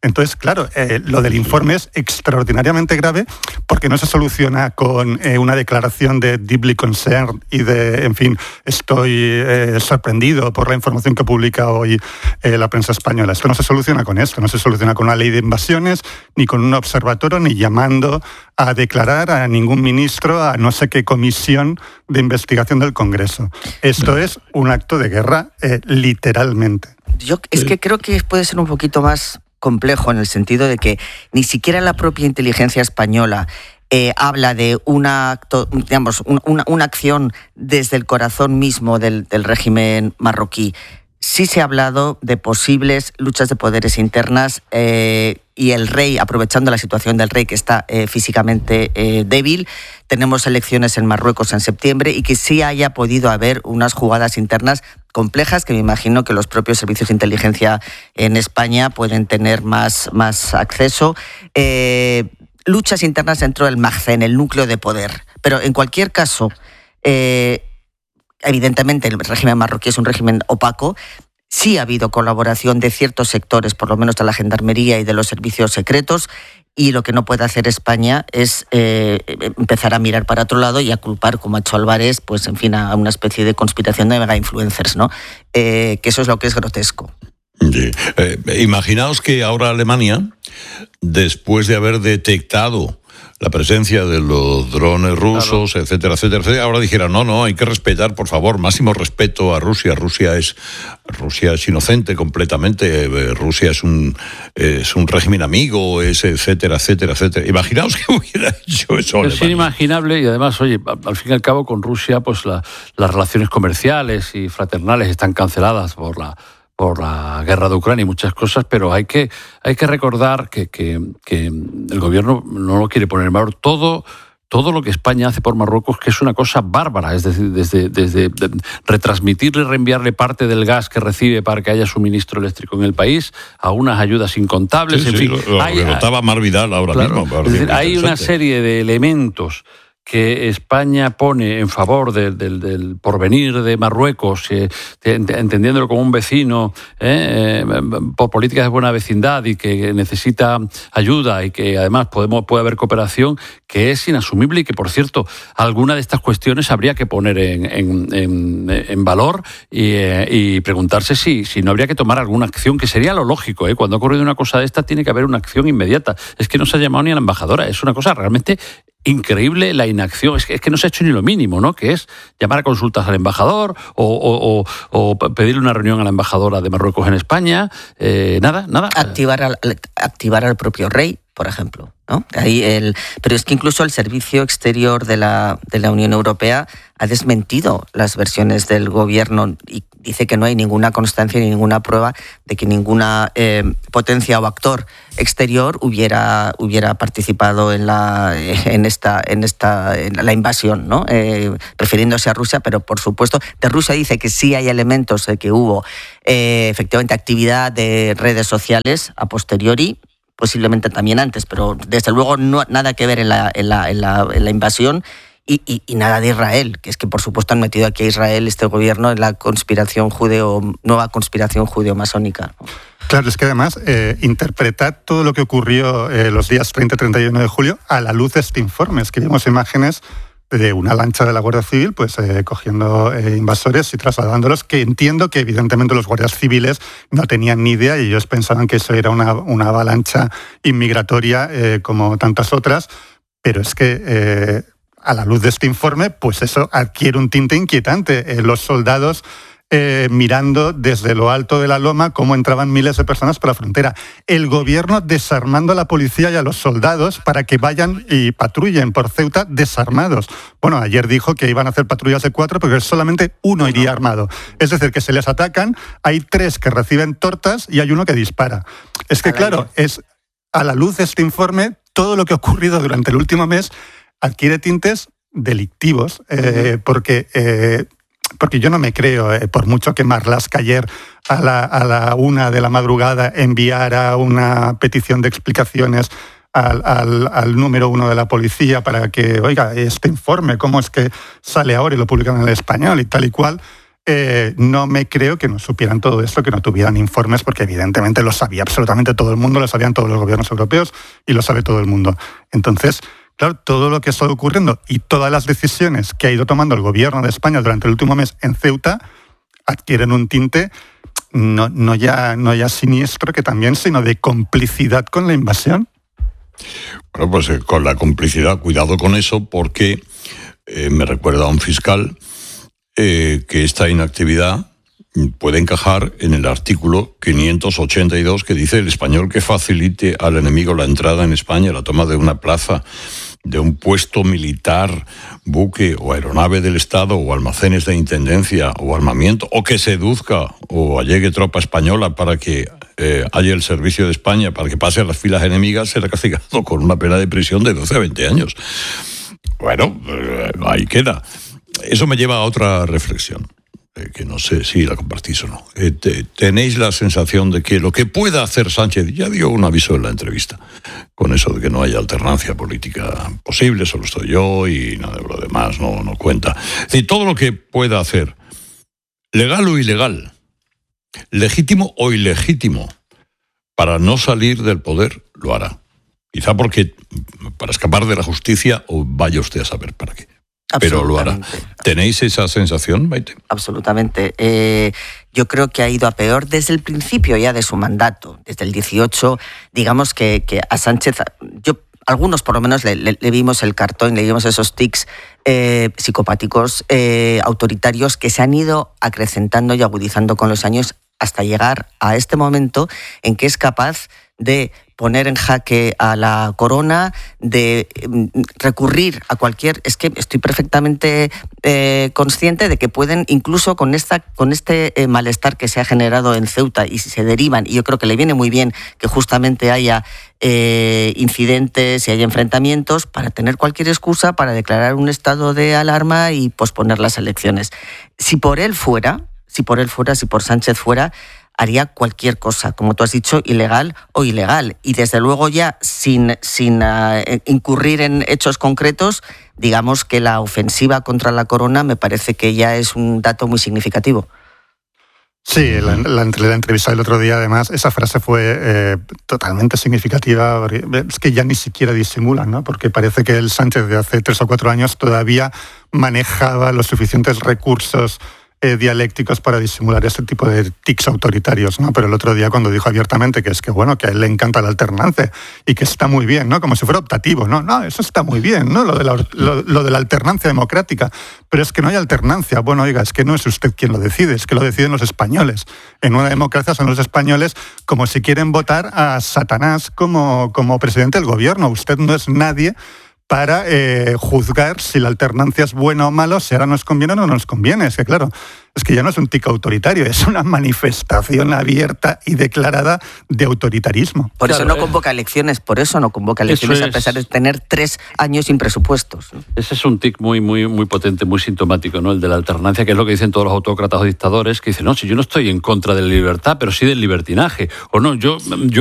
Entonces, claro, eh, lo del informe es extraordinariamente grave porque no se soluciona con eh, una declaración de deeply concerned y de, en fin, estoy eh, sorprendido por la información que publica hoy eh, la prensa española. Esto no se soluciona con esto, no se soluciona con una ley de invasiones, ni con un observatorio, ni llamando a declarar a ningún ministro, a no sé qué comisión de investigación del Congreso. Esto es un acto de guerra, eh, literalmente. Yo es que creo que puede ser un poquito más complejo en el sentido de que ni siquiera la propia inteligencia española eh, habla de una, acto, digamos, un, una, una acción desde el corazón mismo del, del régimen marroquí. Sí se ha hablado de posibles luchas de poderes internas eh, y el rey, aprovechando la situación del rey que está eh, físicamente eh, débil, tenemos elecciones en Marruecos en septiembre y que sí haya podido haber unas jugadas internas complejas que me imagino que los propios servicios de inteligencia en España pueden tener más, más acceso. Eh, luchas internas dentro del Magzen, el núcleo de poder. Pero en cualquier caso, eh, evidentemente el régimen marroquí es un régimen opaco. Sí ha habido colaboración de ciertos sectores, por lo menos de la gendarmería y de los servicios secretos, y lo que no puede hacer España es eh, empezar a mirar para otro lado y a culpar, como ha hecho Álvarez, pues en fin, a una especie de conspiración de mega influencers, ¿no? Eh, que eso es lo que es grotesco. Sí. Eh, imaginaos que ahora Alemania, después de haber detectado la presencia de los drones rusos, claro, etcétera, etcétera, etcétera, ahora dijera, no, no, hay que respetar, por favor, máximo respeto a Rusia. Rusia es Rusia es inocente completamente, Rusia es un es un régimen amigo, es etcétera, etcétera, etcétera. Imaginaos que hubiera hecho eso. Es inimaginable y además, oye, al fin y al cabo con Rusia, pues la, las relaciones comerciales y fraternales están canceladas por la por la guerra de Ucrania y muchas cosas, pero hay que hay que recordar que, que, que el gobierno no lo quiere poner en valor todo todo lo que España hace por Marruecos, que es una cosa bárbara, es decir, desde, desde retransmitirle, reenviarle parte del gas que recibe para que haya suministro eléctrico en el país, a unas ayudas incontables, sí, en sí, fin. Lo, hay, lo notaba Mar Vidal ahora claro, mismo. Es decir, hay una serie de elementos que España pone en favor de, de, del porvenir de Marruecos, eh, entendiéndolo como un vecino eh, eh, por políticas de buena vecindad y que necesita ayuda y que además podemos, puede haber cooperación, que es inasumible y que, por cierto, alguna de estas cuestiones habría que poner en, en, en, en valor y, eh, y preguntarse si, si no habría que tomar alguna acción, que sería lo lógico. ¿eh? Cuando ha ocurrido una cosa de esta, tiene que haber una acción inmediata. Es que no se ha llamado ni a la embajadora, es una cosa realmente increíble la inacción, es que, es que no se ha hecho ni lo mínimo, ¿no? Que es llamar a consultas al embajador o, o, o, o pedirle una reunión a la embajadora de Marruecos en España, eh, nada, nada. Activar al, activar al propio rey, por ejemplo, ¿no? Ahí el, pero es que incluso el Servicio Exterior de la, de la Unión Europea ha desmentido las versiones del gobierno y dice que no hay ninguna constancia ni ninguna prueba de que ninguna eh, potencia o actor exterior hubiera hubiera participado en la en esta en esta en la invasión, ¿no? Eh, refiriéndose a Rusia, pero por supuesto de Rusia dice que sí hay elementos de que hubo eh, efectivamente actividad de redes sociales a posteriori, posiblemente también antes, pero desde luego no nada que ver en la en la en la, en la invasión. Y, y, y nada de Israel, que es que por supuesto han metido aquí a Israel, este gobierno, en la conspiración judeo, nueva conspiración judeo-masónica, ¿no? Claro, es que además eh, interpretad todo lo que ocurrió eh, los días treinta y treinta y uno de julio a la luz de este informe. Es que vimos imágenes de una lancha de la Guardia Civil pues eh, cogiendo eh, invasores y trasladándolos, que entiendo que evidentemente los guardias civiles no tenían ni idea y ellos pensaban que eso era una, una avalancha inmigratoria eh, como tantas otras, pero es que... Eh, a la luz de este informe, pues eso adquiere un tinte inquietante. Eh, los soldados eh, mirando desde lo alto de la loma cómo entraban miles de personas por la frontera. El gobierno desarmando a la policía y a los soldados para que vayan y patrullen por Ceuta desarmados. Bueno, ayer dijo que iban a hacer patrullas de cuatro porque solamente uno iría armado. Es decir, que se les atacan, hay tres que reciben tortas y hay uno que dispara. Es que, claro, es a la luz de este informe, todo lo que ha ocurrido durante el último mes adquiere tintes delictivos, eh, porque, eh, porque yo no me creo, eh, por mucho que Marlaska ayer a la, a la una de la madrugada enviara una petición de explicaciones al, al, al número uno de la policía para que, oiga, este informe, ¿cómo es que sale ahora y lo publican en el español y tal y cual? Eh, no me creo que no supieran todo esto, que no tuvieran informes, porque evidentemente lo sabía absolutamente todo el mundo, lo sabían todos los gobiernos europeos y lo sabe todo el mundo. Entonces, claro, todo lo que está ocurriendo y todas las decisiones que ha ido tomando el gobierno de España durante el último mes en Ceuta adquieren un tinte no, no, ya, no ya siniestro que también, sino de complicidad con la invasión. Bueno, pues eh, con la complicidad, cuidado con eso, porque eh, me recuerda a un fiscal eh, que esta inactividad puede encajar en el artículo quinientos ochenta y dos que dice: el español que facilite al enemigo la entrada en España, la toma de una plaza, de un puesto militar, buque o aeronave del Estado o almacenes de intendencia o armamiento, o que seduzca o allegue tropa española para que eh, haya el servicio de España, para que pase a las filas enemigas, será castigado con una pena de prisión de doce a veinte años. Bueno, eh, ahí queda. Eso me lleva a otra reflexión, eh, que no sé si la compartís o no. Eh, te, ¿Tenéis la sensación de que lo que pueda hacer Sánchez, ya dio un aviso en la entrevista, con eso de que no haya alternancia política posible, solo estoy yo y nada de lo demás no, no cuenta? Es decir, todo lo que pueda hacer, legal o ilegal, legítimo o ilegítimo, para no salir del poder, lo hará. Quizá porque para escapar de la justicia, o vaya usted a saber para qué. Pero lo hará. ¿Tenéis esa sensación, Maite? Absolutamente. Eh, yo creo que ha ido a peor desde el principio ya de su mandato, desde el dieciocho. Digamos que, que a Sánchez, yo algunos por lo menos le, le, le vimos el cartón, le vimos esos tics eh, psicopáticos, eh, autoritarios, que se han ido acrecentando y agudizando con los años hasta llegar a este momento en que es capaz de poner en jaque a la corona, de recurrir a cualquier... Es que estoy perfectamente eh, consciente de que pueden, incluso con esta con este eh, malestar que se ha generado en Ceuta, y si se derivan, y yo creo que le viene muy bien que justamente haya eh, incidentes y haya enfrentamientos, para tener cualquier excusa para declarar un estado de alarma y posponer las elecciones. Si por él fuera, si por él fuera, si por Sánchez fuera, haría cualquier cosa, como tú has dicho, ilegal o ilegal. Y desde luego ya sin, sin uh, incurrir en hechos concretos, digamos que la ofensiva contra la corona me parece que ya es un dato muy significativo. Sí, la, la, la entrevista del otro día, además, esa frase fue eh, totalmente significativa. Es que ya ni siquiera disimulan, ¿no? Porque parece que el Sánchez de hace tres o cuatro años todavía manejaba los suficientes recursos Eh, dialécticos para disimular ese tipo de tics autoritarios, ¿no? Pero el otro día, cuando dijo abiertamente que es que, bueno, que a él le encanta la alternancia y que está muy bien, ¿no? Como si fuera optativo, ¿no? No, eso está muy bien, ¿no? Lo de la, lo, lo de la alternancia democrática. Pero es que no hay alternancia. Bueno, oiga, es que no es usted quien lo decide, es que lo deciden los españoles. En una democracia son los españoles, como si quieren votar a Satanás como, como presidente del gobierno. Usted no es nadie para eh, juzgar si la alternancia es buena o mala, si ahora nos conviene o no nos conviene. Es que claro, es que ya no es un tic autoritario, es una manifestación abierta y declarada de autoritarismo. Por claro, eso no eh. convoca elecciones, por eso no convoca elecciones es, a pesar de tener tres años sin presupuestos. Ese es un tic muy, muy, muy potente, muy sintomático, ¿no? El de la alternancia, que es lo que dicen todos los autócratas o dictadores, que dicen, no, si yo no estoy en contra de la libertad, pero sí del libertinaje. O no, yo... yo